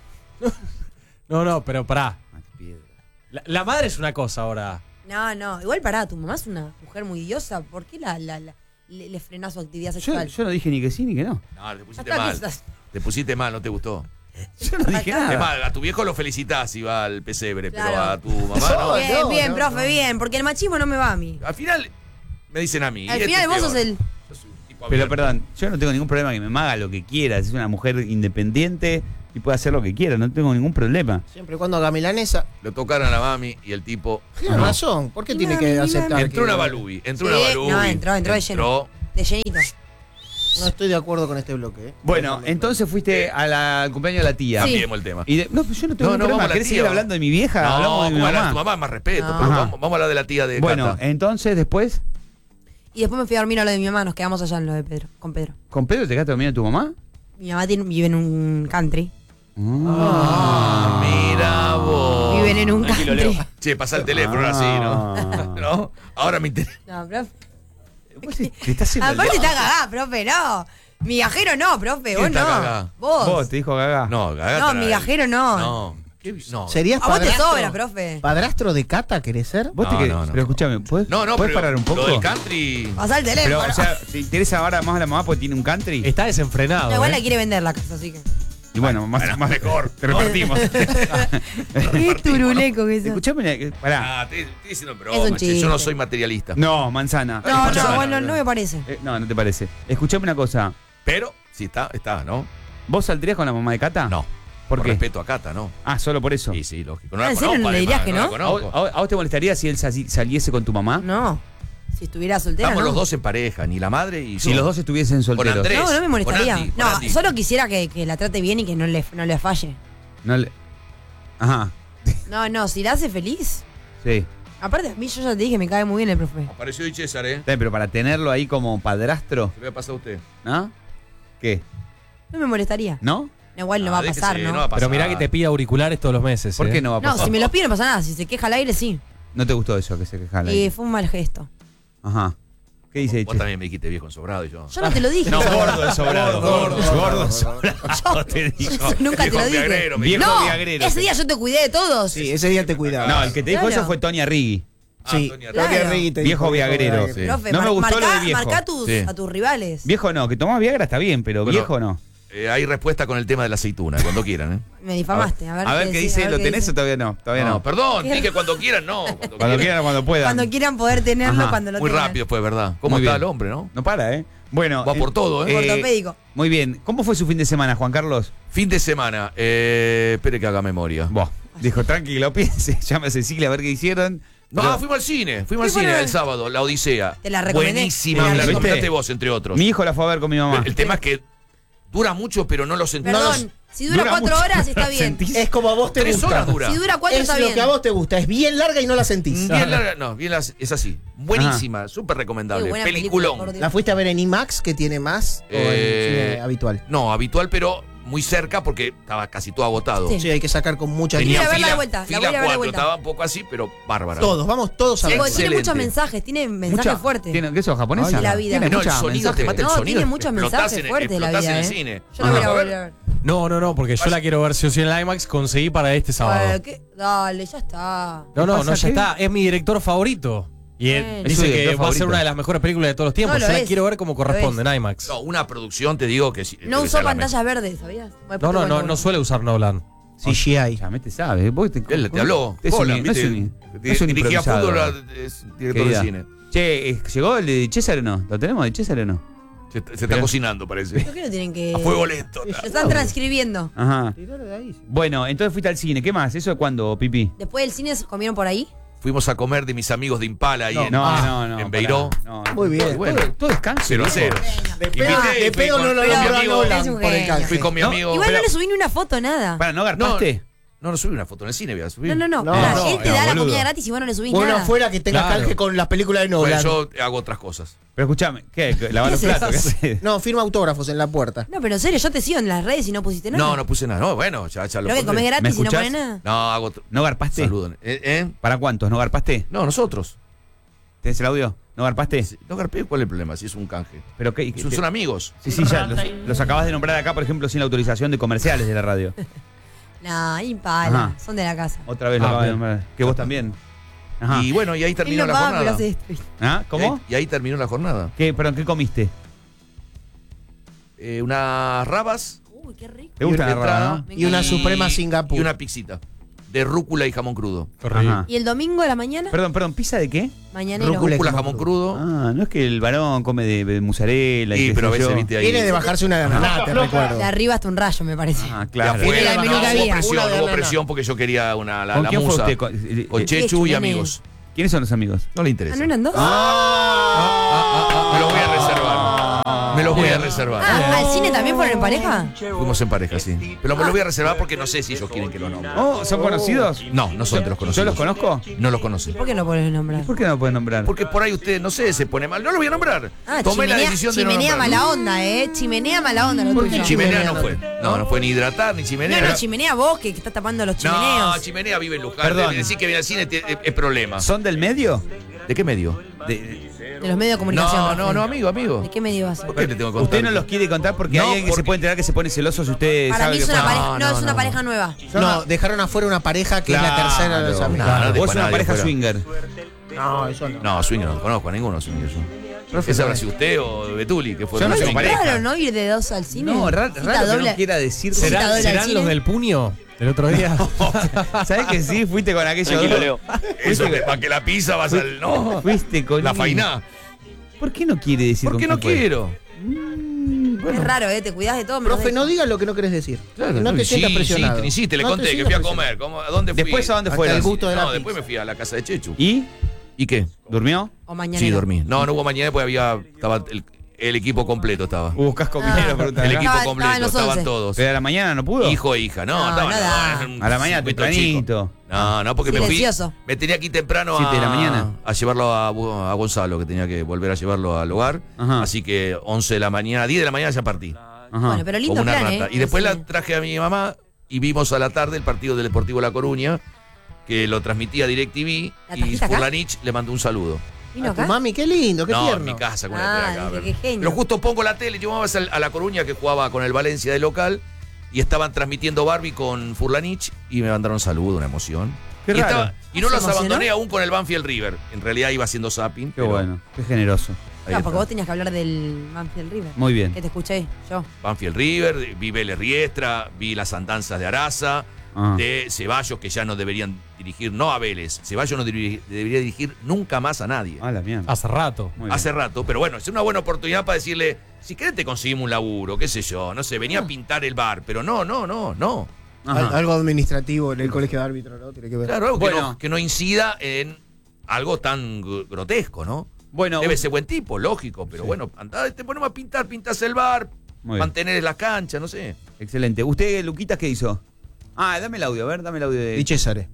No, pero pará. La madre es una cosa ahora. No. Igual pará, tu mamá es una mujer muy diosa. ¿Por qué le frenás su actividad sexual? Yo no dije ni que sí ni que no. No, te pusiste mal. Te pusiste mal, no te gustó. Yo no dije nada. Es más, a tu viejo lo felicitás si va al pesebre, Claro. pero a tu mamá no. Bien, profe, bien. Porque el machismo no me va a mí. Al final, me dicen a mí. Al final vos sos el... Pero perdón, yo no tengo ningún problema que mi mamá haga lo que quiera. Es una mujer independiente y puede hacer lo que quiera. No tengo ningún problema. Siempre y cuando haga milanesa. Lo tocaron a la mami y el tipo... Tiene razón. ¿Por qué tiene que aceptar? Entró una Balubi. No, entró de lleno. De llenito. No estoy de acuerdo con este bloque. Bueno, entonces fuiste al cumpleaños de la tía. Sí. Cambiemos el tema. No, pues yo no tengo ningún problema. ¿Querés seguir hablando de mi vieja? No, Hablamos de mi mamá. tu mamá más respeto. No. Pero Ajá. vamos a hablar de la tía de Bueno, Cata. entonces después, Y después me fui a dormir a lo de mi mamá. Nos quedamos allá en lo de Pedro, con Pedro. ¿con Pedro te quedaste dormida tu mamá? Mi mamá vive en un country. Mira vos. Viven en un country. Che, pasa el teléfono ahora sí, ¿no? ¿No? Ahora me interesa. No, profe. ¿Te estás haciendo el Aparte loco? está cagada, profe, no. Migajero no, profe, ¿Quién vos está no. cagá? Vos. Te dijo Gaga. No, Gagata. No, migajero no. No. No. ¿Serías A vos te padrastro? sobra, profe. ¿Padrastro de Cata querés ser? ¿Vos te No, querés? no, no. Pero escúchame, ¿puedes No, ¿puedes pero parar un poco? Lo del country. Pasá el teléfono. Pero, o sea, ¿te interesa ahora más a la mamá porque tiene un country? Está desenfrenado. No, igual ¿eh? la quiere vender la casa, así que. Y bueno, más mejor. Te repartimos. Qué turuleco que sos. Escuchame, pará. Ah, estoy diciendo Es broma, un che, yo chiste. no soy materialista. No, manzana. No, Escuchame. bueno, no me parece. No te parece. Escuchame una cosa. Pero, sí, está, ¿no? ¿Vos saldrías con la mamá de Cata? No. ¿Por qué? respeto a Cata, ¿no? Ah, solo por eso. Sí, sí, lógico. No Ah, la ¿en serio conozco, no le dirías además, que la no? conozco. ¿A vos te molestaría si él saliese con tu mamá? No. Si estuviera soltera. Estamos no. los dos en pareja, ni la madre y Si yo. los dos estuviesen Con solteros. Andrés. No, no me molestaría. Con Andy, con No, Andy. solo quisiera que la trate bien y que no le falle. No le- Ajá. No, si la hace feliz. Sí. Aparte, a mí yo ya te dije, me cae muy bien el profe. Apareció hoy César, ¿eh? Pero para tenerlo ahí como padrastro, Se lo voy a pasar a usted. ¿no? ¿Qué? No me molestaría. ¿No? No, igual no va a déjese, pasar, ¿no? va a pasar. Pero mirá que te pide auriculares todos los meses. ¿Por qué no va a No, pasar? si me los pide no pasa nada. Si se queja al aire, sí. ¿No te gustó eso que se quejara Y ahí? fue un mal gesto. Ajá. ¿Qué dice Vos Che? también me dijiste viejo ensobrado y yo. Yo no te lo dije. No, gordo de sobrado. Gordo de sobrado. Yo te dijo. nunca te Viejo lo dije. viagrero, me Viejo No, viagrero. ese día yo te cuidé de todos. Sí, ese día te cuidaba. No, el que te dijo Claro. eso fue Tony Arrigui. Sí, Antonio Claro. Tony Arrigui te Viejo dijo viagrero. Sí. Profe, No me gustó lo de viejo. marcá Sí. a tus rivales. Viejo no, que tomaba Viagra está bien, pero Bueno, viejo no. Hay respuesta con el tema de la aceituna, cuando quieran, ¿eh? Me difamaste. A ver qué dice, ¿lo tenés o todavía no? Todavía no. Perdón, dije cuando quieran, no. Cuando quieran o cuando puedan. Cuando quieran poder tenerlo, Ajá. cuando lo Muy tengan. rápido fue, ¿verdad? ¿Cómo Muy está bien. el hombre, no? No para, ¿eh? Bueno. Va por todo, ¿eh? Ortopédico. Muy bien. ¿Cómo fue su fin de semana, Juan Carlos? Fin de semana. Espere que haga memoria. Vos. Dijo, tranquilo, piense. Llame a Cecilia a ver qué hicieron. No, Pero- fuimos al cine. Fuimos al ¿Qué cine fue? el sábado, La Odisea. Te la recomendé. Buenísima. Te la La recomendé. recomendaste vos, entre otros. Mi hijo la fue a ver con mi mamá. El tema es que dura mucho, pero no lo sentí. Perdón, si dura 4 mucho, horas pero está la bien. sentís. Es como a vos te 3 gusta. horas dura. Si dura 4 Es está lo bien. que a vos te gusta. Es bien larga y no la sentís. Bien larga, no, bien es así. Buenísima, súper recomendable. Qué buena Peliculón. película, por Dios. ¿La fuiste a ver en IMAX, que tiene más? ¿O en cine habitual? No, habitual, pero muy cerca porque estaba casi todo agotado. Sí. Sí, hay que sacar con mucha Tenía- tiempo. a verla de vuelta, la fila voy a ir a ver de 4, vuelta. estaba un poco así, pero bárbara. Todos, vamos todos a ver. Porque tiene Excelente. muchos mensajes, tiene mensajes fuertes. ¿Qué sos, japonesa? Ay, la vida. Tiene No, el muchos sonido te mensajes. mata el No, sonido. tiene muchos Explotás mensajes en- fuertes la explotás vida, en el ¿eh? cine. Yo la voy a ir a Ajá. volver a ver. No, porque yo la quiero ver sí o sí en el IMAX. Conseguí para este sábado. Dale, ya está. No, pasa? ya ¿Qué? está. Es mi director favorito. Y él Bueno. ¿Es dice su que director va a ser favorito? una de las mejores películas de todos los tiempos. No, lo Yo la es. quiero ver como corresponde en IMAX. No, una producción, te digo que sí. No debe usó ser la pantallas verdes, ¿sabías? No suele usar Nolan. CGI. Ya me te sabes. Vos te, Él te habló. Es un, Hola, no es ¿viste? un, no es un Dirigía improvisado. fútbol, es director Querida. de cine. Che, ¿llegó el de César o no? ¿Lo tenemos de César o no? Se está cocinando, parece. ¿Por qué no tienen que...? A fuego lento. Lo están transcribiendo. Ajá. Tiralo de ahí. Bueno, entonces fuiste al cine. ¿Qué más? ¿Eso cuándo, Pipi? Después del cine, ¿comieron por ahí? Fuimos a comer de mis amigos de Impala ahí en No. Beiró. pará. No, Muy bien. Bueno. Todo descanso. 0-0. De pedo no lo fui con mi nombró a amigo. Nolan por el Venga. canje. Fui con mi No, amigo. Igual pero- no le subí ni una foto, nada. Para, ¿no garpaste? No subí una foto en el cine, voy a subir. No. No, Él te da la boludo. comida gratis y vos no le subís Bueno, nada. afuera que tenga Claro. canje con las películas de Nolan. Bueno, yo hago otras cosas. Pero escúchame, ¿qué? ¿Lavar los ¿Qué platos? ¿Qué haces? haces? No, firma autógrafos en la puerta. No, pero en serio, yo te sigo en las redes y no pusiste nada. No puse nada. No, bueno, ya lo Creo que pondré. comés ¿Me gratis y no escuchás? pones nada. No, hago ¿No garpaste? Saludos. ¿Para cuántos? ¿No garpaste? No, nosotros. ¿Tenés el audio? ¿No garpaste? No garpé, ¿cuál es el problema? Si es un canje. ¿Pero qué? Son amigos. Sí, ya. Los acabas de nombrar acá, por ejemplo, sin la autorización de comerciales de la radio. No, impala. Ajá. Son de la casa. Otra vez lo acabas de bien. nombrar. Que vos también. Ajá. Y bueno, y ahí Él terminó no la paga, pero jornada. hace esto. ¿Ah? ¿Cómo? Y ahí terminó la jornada. ¿Perdón, qué comiste? Unas rabas Uy, qué rico. ¿Te gusta Y la una raba, entrada. no? Y una Suprema Singapur. Y una pixita. De rúcula y jamón crudo. Ajá. ¿Y el domingo de la mañana? Perdón, ¿pizza de qué? Mañanero. Rúcula y Rúcula, jamón jamón crudo. Ah, no es que el varón come de mozzarella y Sí, qué pero a sé veces yo. viste ahí. Viene de bajarse una granada, te recuerdo. De arriba hasta un rayo, me parece. Ah, De claro. afuera, Era el menú que había. hubo presión, Una de hubo nana. presión porque yo quería la ¿Con quién fue musa. usted? Con Chechu y Chechu, amigos. ¿Quiénes son los amigos? No le Ah, interesa. ¿no eran dos? Me los voy a reservar. Me los voy a reservar. Ah, ¿al cine también fueron en pareja? Fuimos en pareja, sí. Pero me los voy a reservar porque no sé si ellos quieren que lo nombre. Oh, ¿son conocidos? No, no son de los ¿Yo conocidos. los conozco? No los conocen. ¿Por qué no pones el nombre? ¿Por qué no lo pueden nombrar? Porque por ahí usted, no sé, se pone mal. No lo voy a nombrar. Ah, Tomé la chimenea, decisión de no chimenea nombrarlo. mala onda, Chimenea mala onda lo ¿Por qué tuyo. Chimenea no fue. No fue ni hidratar ni chimenea. No, chimenea vos que estás tapando los No, chimeneos. chimenea vive en Luján. Perdón. Decir que viene al cine es problema. ¿Son del medio? ¿De qué medio? De los medios de comunicación. No, amigo. ¿De qué medio vas a ¿Por qué te tengo que contar? Usted no los quiere contar porque No, hay alguien que se porque- puede enterar que se pone celoso si usted Para sabe mí que es una fue- pareja, no, es una no. pareja nueva. No, dejaron afuera una pareja que es la tercera de los Claro. amigos. No, no Vos dejo sos a una nadie pareja afuera. swinger. No, eso no. No, swinger no conozco a ninguno swinger yo. ¿Ese habrá sido usted o Betuli? Que fue Yo no un tengo swinger? pareja. Claro, ¿no? Ir de dos al cine. No, Cita raro que doble. no quiera decir. Cita ¿Serán, doble al serán cine. los del puño del otro día? ¿Sabés que sí? Fuiste con aquello. Eso para que la pizza vas al. No. Fuiste con La fainá. ¿Por qué no quiere decir ¿Por con qué no quién fue? quiero? Es raro, te cuidás de todo. menos Profe, de no esto. digas lo que no querés decir. no te Sí, sientas presionado. Insiste, le No conté te que sientas fui a presionado. comer. ¿A dónde fui? ¿Después a dónde Hasta fueron? el gusto de la No, pizza. después me fui a la casa de Chechu. ¿Y? ¿Y qué? ¿Durmió? O mañana. Sí, dormí. No hubo mañana porque estaba el equipo completo estaba. Casco minero, pregunta. El equipo Estaba- completo, estaban los estaban 11. todos. ¿Pero a la mañana no pudo? Hijo e hija, no, No, estaban no da. en un A la mañana, circuito tempranito. chico. No, porque Silencioso. me tenía que ir temprano 7 de la mañana. a llevarlo a Gonzalo, que tenía que volver a llevarlo al hogar. Ajá. Así que 11 de la mañana, 10 de la mañana ya partí. Ajá. Bueno, pero lindo Como una plan, rata. Y después la traje a mi mamá y vimos a la tarde el partido del Deportivo La Coruña, que lo transmitía DirecTV, ¿La y trajiste acá? Furlanich le mandó un saludo. ¿Vino A tu acá? mami, qué lindo, qué No, tierno. en mi casa con Ah, la tele acá. dije, qué genio. Pero justo pongo la tele, yo vamos a La Coruña que jugaba con el Valencia de local y estaban transmitiendo Barbie con Furlanich y me mandaron saludo, una emoción. Qué y, raro. y no ¿Se los emocionó? abandoné aún con el Banfield River. En realidad iba haciendo zapping. Qué pero bueno, qué generoso. ahí No, porque está. vos tenías que hablar del Banfield River. Muy bien. Que te escuché yo. Banfield River, vi Vélez Riestra, vi las andanzas de Araza, Ah. de Ceballos que ya no deberían dirigir, no a Vélez. Ceballos no debería dirigir nunca más a nadie. Ah, la mierda. Hace rato. Muy bien. Hace rato, pero bueno, es una buena oportunidad para decirle, si querés te conseguimos un laburo, qué sé yo, no sé, venía a pintar el bar, pero no. Ajá. Algo administrativo en el colegio de árbitros, ¿no? Tiene que ver. Claro, algo Bueno. que no incida en algo tan grotesco, ¿no? Bueno, Debe ser buen tipo, lógico, pero bueno, andá, te ponemos a pintar, pintás el bar, Muy bien. mantener la cancha, no sé. excelente. ¿Usted, Luquitas, qué hizo? Ah, dame el audio, a ver, dame el audio de. Y César.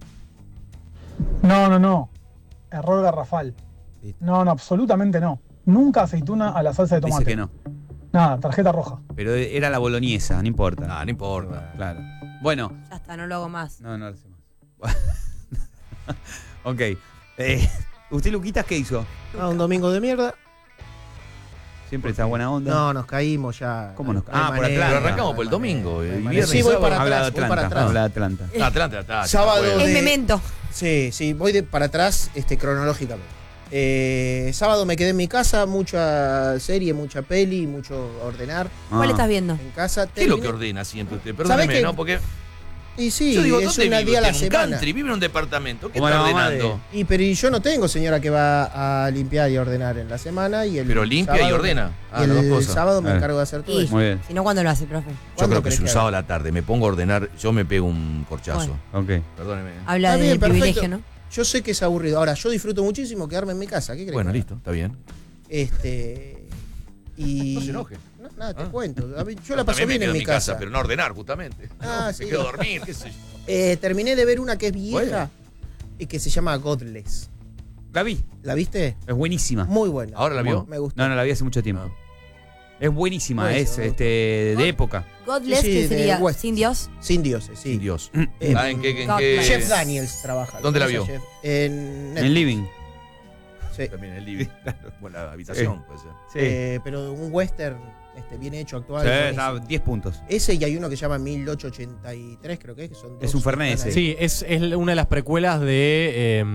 No. Error garrafal. No, absolutamente no. Nunca aceituna a la salsa de tomate. Dice que no. Nada, tarjeta roja. Pero era la boloñesa, no importa. No importa. Claro. Bueno, Ya está, no lo hago más. no lo hace más. Ok. ¿Usted, Luquitas, qué hizo? Un domingo de mierda. Siempre está buena onda. No, nos caímos ya. ¿Cómo nos- No hay Ah, por manera, Atlanta. Pero arrancamos no por hay el domingo, manera, no hay y manera. viernes Sí, y voy sábado. para Habla de atrás, voy Atlanta. para atrás. Habla de Atlanta. Atlanta, está. Sábado Es de- memento. Sí, voy para atrás cronológicamente. Sábado me quedé en mi casa, mucha serie, mucha peli, mucho ordenar ¿Cuál Ah. estás viendo? en casa. ¿Qué es lo que Terminé- ordena siempre usted? ¿Sabe Perdóneme, qué? ¿no? Porque Y sí, yo digo, es ¿dónde una vive día a la usted? En un semana. country, vive en un departamento. ¿Qué Como está la mamá ordenando? Pero yo no tengo señora que va a limpiar y ordenar en la semana y el Pero limpia y sábado- ordena. Ah, y las dos el cosas. sábado me A ver. encargo de hacer todo Y, eso. Muy bien. si no, ¿cuándo lo hace, profe? Yo ¿Cuándo creo que crees es un que sábado a la tarde. Me pongo a ordenar, yo me pego un corchazo. Bueno. Ok. Perdóneme. Habla Está de bien, perfecto. privilegio, ¿no? Yo sé que es aburrido. Ahora, yo disfruto muchísimo quedarme en mi casa. ¿Qué crees? Bueno, listo, está bien. Y No se enoje. No, Nada, te cuento. Yo la También paso me bien quedo en mi casa. pero no ordenar, justamente. Sí. Me quedo a dormir, qué sé yo. Terminé de ver una que es vieja y que se llama Godless. La vi. ¿La viste? Es buenísima. Muy buena. ¿Ahora la vio? Me gustó. No la vi hace mucho tiempo. Es buenísima, Buenísimo, es de época. Godless, Sí, que de sería West. sin Dios. Sin dioses, sí. Sin Dios. Eh, ¿En qué? Godless. Jeff Daniels trabaja. ¿Dónde la ¿Conoces vio? a Jeff? En Netflix. En Living. Sí. También en el living. Como la habitación, puede ser. Sí. Pero un western bien hecho, actual. Sí, buenísimo. está 10 puntos. Ese y hay uno que se llama 1883, creo que son Es dos un Fernet ese. Sí, es una de las precuelas de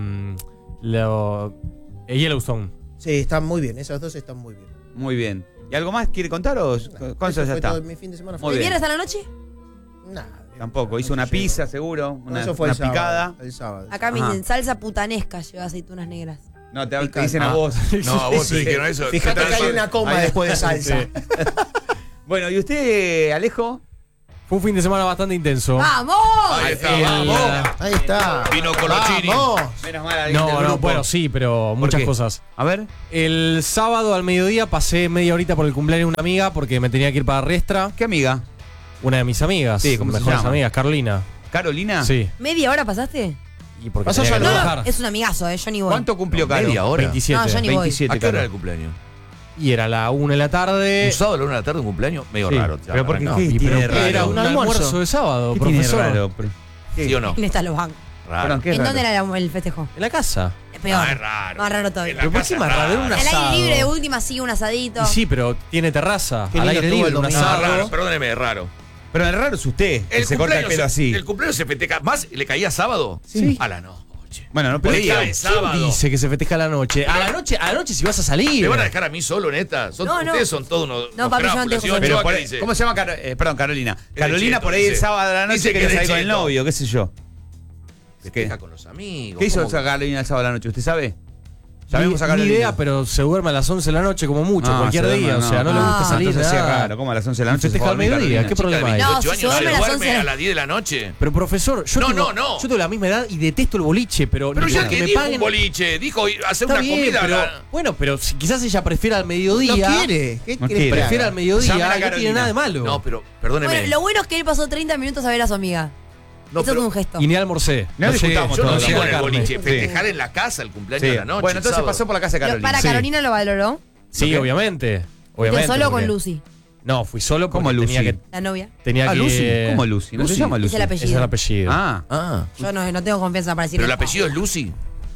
Yellowstone. Sí, están muy bien. Esas dos están muy bien. Muy bien. ¿Y algo más quiere contar o con eso ya fue está? todo mi fin de semana. Muy ¿De bien. viernes a la noche? Nada. Tampoco. Hizo una pizza, seguro. Una, Eso fue una el sábado, picada. El sábado. Acá me Ajá. dicen salsa putanesca, lleva aceitunas negras. No, te Picante. dicen a vos. No, a vos te Sí. dijeron eso. Fíjate que hay una coma Ahí- después de salsa. Bueno, ¿y usted, Alejo? Fue un fin de semana bastante intenso. ¡Vamos! Ahí está, El- vamos. Ahí está. Vino Colochini. ¡Vamos! Menos mal alguien del No, grupo. bueno, sí, pero muchas qué? cosas. A ver. El sábado al mediodía pasé media horita por el cumpleaños de una amiga porque me tenía que ir para Riestra. ¿Qué amiga? Una de mis amigas. Sí, ¿cómo se mejores llama? amigas, Carolina. ¿Carolina? Sí. ¿Media hora pasaste? Y porque Vas a tenía que saludar. No, trabajar. es un amigazo, yo ni voy. ¿Cuánto cumplió Caro? ¿Media hora? 27. No, yo ni voy. 27, ¿A qué hora era Caro. el cumpleaños? Y era la 1 de la tarde. ¿Un sábado a la 1 de la tarde un cumpleaños? Medio Sí. raro. Pero ¿por qué? No. ¿Qué Y tiene pero raro? era un ¿Un almuerzo? almuerzo de sábado, ¿Qué tiene profesor. raro? ¿Sí o no? ¿Quién está en los bancos? Raro. Perdón, ¿qué es ¿En raro? dónde era el festejo? En la casa. Es peor. Ah, es raro. Más raro todavía. En la ¿Pero por casa qué más es raro? Era un El aire asado. libre de última, sí, un asadito. Y sí, pero tiene terraza. Qué Al lindo aire estuvo libre, el un domingo. Ah, asado. raro, perdóneme, es raro. Pero el raro es usted, que se corta el pelo así. El cumpleaños se festeja. ¿Más le caía sábado? Sí. A la noche. Bueno, no ¿Por qué pedía. cae sábado? Dice que se festeja a la noche. A la noche si vas a salir. ¿Me van a dejar a mí solo, neta? No, no. Ustedes son todos unos. No, unos papi, yo no crápulas. te dejo Señor Pero Ochoa, por- ¿qué dice? ¿Cómo se llama? Perdón, Carolina. de Carolina cheto, por ahí el dice. sábado a la noche Dice que quería de salir con el cheto. novio, qué sé yo. Festeja con los amigos. ¿Qué hizo ¿Cómo? esa Carolina el sábado a la noche? ¿Usted sabe? Sabemos a Ni Carolina. idea, pero se duerme a las 11 de la noche como mucho, No, cualquier se duerme, día. O sea, no le gusta salir. Entonces sí es nada. raro. ¿Cómo a las 11 de la noche? Festeja se al fue a dormir, mediodía, Carolina? ¿qué problema hay? No, 18 si años, se duerme no a las duerme 11. a las 10 de la noche. Pero profesor, yo, No, tengo, no. yo tengo la misma edad y detesto el boliche, pero, Pero ni ya porque que me dijo paguen. un boliche, dijo hacer Está una bien, comida. pero bueno, pero si quizás ella prefiere al mediodía. No quiere. ¿Qué No quiere? quiere. Prefiere al mediodía, Llamen a no tiene Carolina. nada de malo. No, pero perdóneme. Bueno, lo bueno es que él pasó 30 minutos a ver a su amiga. No, Eso pero es un gesto. Y ni almorcé. No llegué. discutamos yo no todo, digo en la el carne. boliche, Sí. festejar en la casa el cumpleaños Sí. de la noche. Bueno, entonces sábado. pasó por la casa de Carolina. Para Sí. Carolina lo valoró. Sí, ¿Qué? obviamente. Fuiste Obviamente. solo con porque- Lucy, No, fui solo ¿Cómo porque Lucy? tenía que. la novia. Tenía Ah, que Lucy. ¿Cómo Lucy? ¿No se Lucy. llama Lucy? Es el apellido. Ese es el apellido. Ah. Ah. Yo no tengo confianza para decir Pero el esto. apellido es Lucy.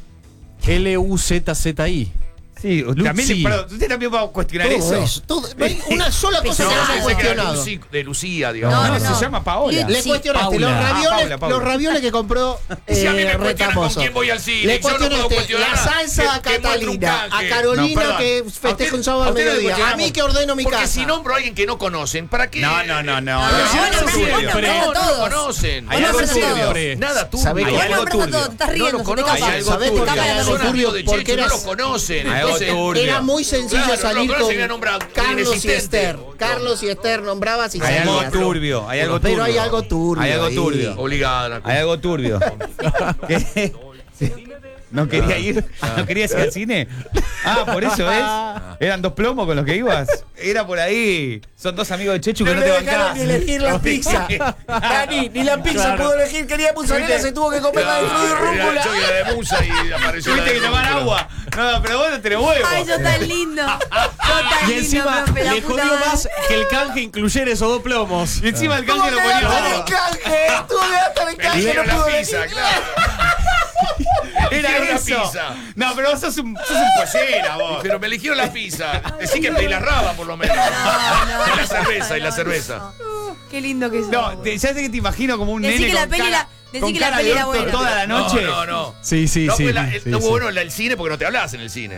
L-U-Z-Z-I. Sí, también, Lucy. perdón, usted también va a cuestionar Todo eso. eso. No hay una sola cosa que No, no Pensé haya que era cuestionado. Lucy de Lucía, digamos. No, No, no. se llama Paola. Le Sí. cuestionaste Paula. los ravioles, Paula. los ravioles que compró Si a mí me cuestionan con Retamoso. quién voy al cine, Le yo no puedo cuestionaste cuestionar la salsa a que muestre un Catalina, a canje. Carolina No, que A festeja usted- un sábado a al usted le mediodía, a cuestionamos. mí que ordeno mi Porque casa. si nombro a alguien que no conocen, ¿para qué? No. No, Si bueno, no pero siempre. vos nombrás a No, no lo todos. conocen. Hay Vos algo nombrás a todos. turbio. Nada turbio. ¿Sabés Vos Hay algo nombrás a turbio. todos, te estás No riendo, lo se te conocen. escapa. Hay algo ¿Sabés turbio. por qué Te hay escapa algo la Son turbio? amigos de Porque Checho, no era- lo conocen. Hay algo Entonces, turbio. Era muy sencillo Claro, salir no, con se hubiera nombrado Carlos y inexistente. Esther. Carlos y Esther nombrabas y Hay algo salías. turbio, hay algo turbio. Pero hay algo turbio. Hay algo ahí. turbio. Obligada. Hay algo turbio. ¿Qué? Sí. ¿No quería ir? ¿No querías ir al cine? Ah, por eso es. ¿Eran dos plomos con los que ibas? Era por ahí. Son dos amigos de Chechu que no No te le dejaron bancás. ni elegir la pizza. Dani, ni la pizza pudo elegir. Quería mozzarella, se tuvo que comer la de fruta y Era rúcula. yo y la de Musa y apareció la Tuviste de que tomar rúcula. agua. No, pero vos no tenés huevo. Ay, yo tan lindo. Yo tan Y lindo, encima profe, la le puta jodió madre. más que el canje incluyera esos dos plomos. Y encima el canje lo ponía Tuvo que todo. gastar el canje. Tuvo que gastar el Me canje. eligieron No la pudo pizza, elegir. claro. Era Eligieron la eso. pizza. No, pero vos sos un pollera, vos. Pero me eligieron la pizza. Decí que pedí la raba, por lo menos. No, Y la cerveza, y la cerveza. Qué lindo que sos. No, ya sé que te imagino como un Decí nene que la con peli cara, era- decí con que la cara peli de era orto buena. toda la noche. No. Sí, sí, No, sí. pues sí, estuvo sí. bueno el cine porque no te hablas en el cine.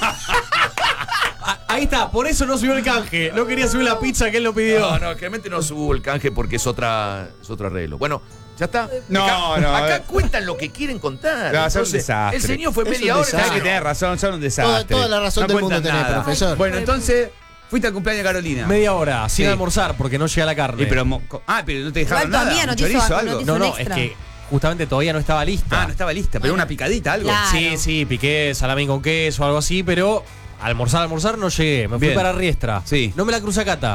Ahí está, por eso no subió el canje. No quería subir la pizza que él lo pidió. No, realmente no subo el canje porque es otro arreglo. Bueno, ya está. No, acá, no, a Acá ver. cuentan lo que quieren contar. No, son un Entonces, desastre. el señor fue Es un media hora. desastre. Sabes que tenés razón, son un desastre. Toda la razón del cuentan mundo tenés, nada. profesor. Bueno, entonces, fuiste al cumpleaños de Carolina. Media hora, sin Sí. almorzar, porque no llega la carne. Pero pero no te dejaron Igual nada. todavía no ¿Un te hizo- chorizo, no algo? te hizo- no, un no, es extra. que justamente todavía no estaba lista. Ah, no estaba lista, pero una picadita, algo. Claro. Sí, sí, piqué salami con queso o algo así, pero almorzar no llegué. Me fui Bien. para Riestra. Sí. No me la crucé a Cata.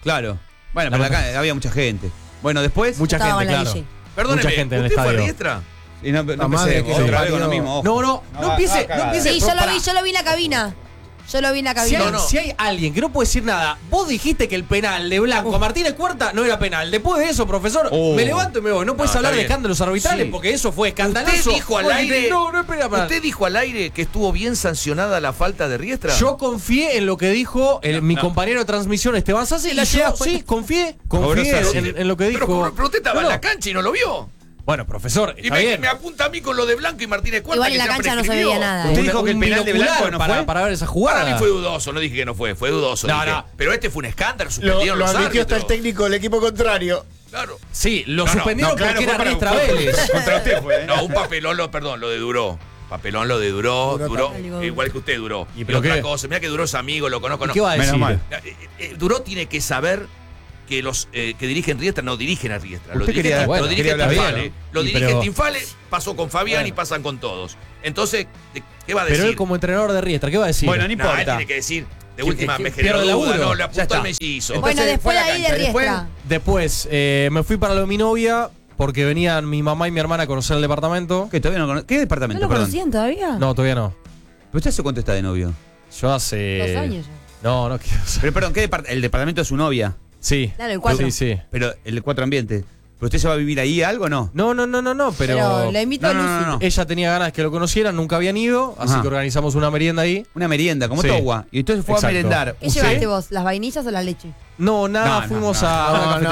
Claro. Bueno, pero acá había mucha gente. Bueno, después. Mucha Estaba gente, en la claro. DJ. Perdóneme, Mucha gente en el ¿usted fue a estadio. Riestra? Y no empecé que otra se vez con lo parió. mismo. ojo. No empiece. Sí, yo lo vi en la cabina. Yo lo vi en la Si cabina. hay, si hay alguien que no puede decir nada, vos dijiste que el penal de Blanco a Martínez Cuarta no era penal. Después de eso, profesor, me levanto y me voy. No puedes hablar está de bien. escándalos arbitrales Sí. porque eso fue escandaloso. ¿Usted dijo al aire? No es penal. ¿Usted dijo al aire que estuvo bien sancionada la falta de Riestra? Yo confié en lo que dijo mi compañero de transmisión Esteban Sassi. Y yo, sí, confié en lo que dijo. Pero usted estaba en la cancha y no lo vio. Bueno, profesor, Y está bien. me apunta a mí con lo de Blanco y Martínez Cuarta. Igual en que la ya cancha no se prescribió. veía nada. Usted dijo que el Un penal de binocular Blanco no fue. para ver esa jugada. Para mí fue dudoso, no dije que no fue dudoso. No, dije. no. Pero este fue un escándalo, Lo suspendieron los admitió hasta árbitros. el técnico del equipo contrario. Claro. Sí, lo No, no, suspendieron claro, porque fue era para- Riestra fue- Vélez. Contra usted fue, ¿eh? No, un papelón, lo de Duró. Papelón lo de Duró, también. igual que usted Duró. ¿Y Y pero otra qué? cosa, mira que Duró es amigo, lo conozco. ¿Y No. qué va a decir? Menos mal. Duró tiene que saber que los que dirigen Riestra no dirigen a Riestra. Lo Usted dirige, quería- lo dirige quería hablar Tinfale. bien, Lo Y dirige pero- Tinfale, pasó con Fabián Bueno. y pasan con todos. Entonces, ¿qué va a decir? Pero él como entrenador de Riestra, ¿qué va a decir? Bueno, no No, él importa. tiene que decir, de última que me generó pierde duda, laburo. no, le Ya apuntó está. al mellizo. Bueno, Entonces, después fue de a la ahí de cancha, después- Riestra. Después me fui para lo de mi novia porque venían mi mamá y mi hermana a conocer el departamento. ¿Qué, todavía no ¿Qué ¿No departamento, lo perdón? conocían todavía? No, todavía no. ¿Pero usted hace cuánto está de novio? Yo hace... 2 años ya. No quiero saber. Pero perdón, ¿el departamento de su novia? Sí. Claro, el 4. Sí. Pero el de 4 ambientes. ¿Pero usted se va a vivir ahí algo o no? No, pero... Pero le invito a Lucy. Ella tenía ganas de que lo conocieran, nunca habían ido, así Ajá. que organizamos una merienda ahí. Una merienda, como Sí. Togua. Y entonces fue Exacto. a merendar. ¿Qué ¿Usted? llevaste vos? ¿Las vainillas o la leche? No, nada, No, fuimos no, a una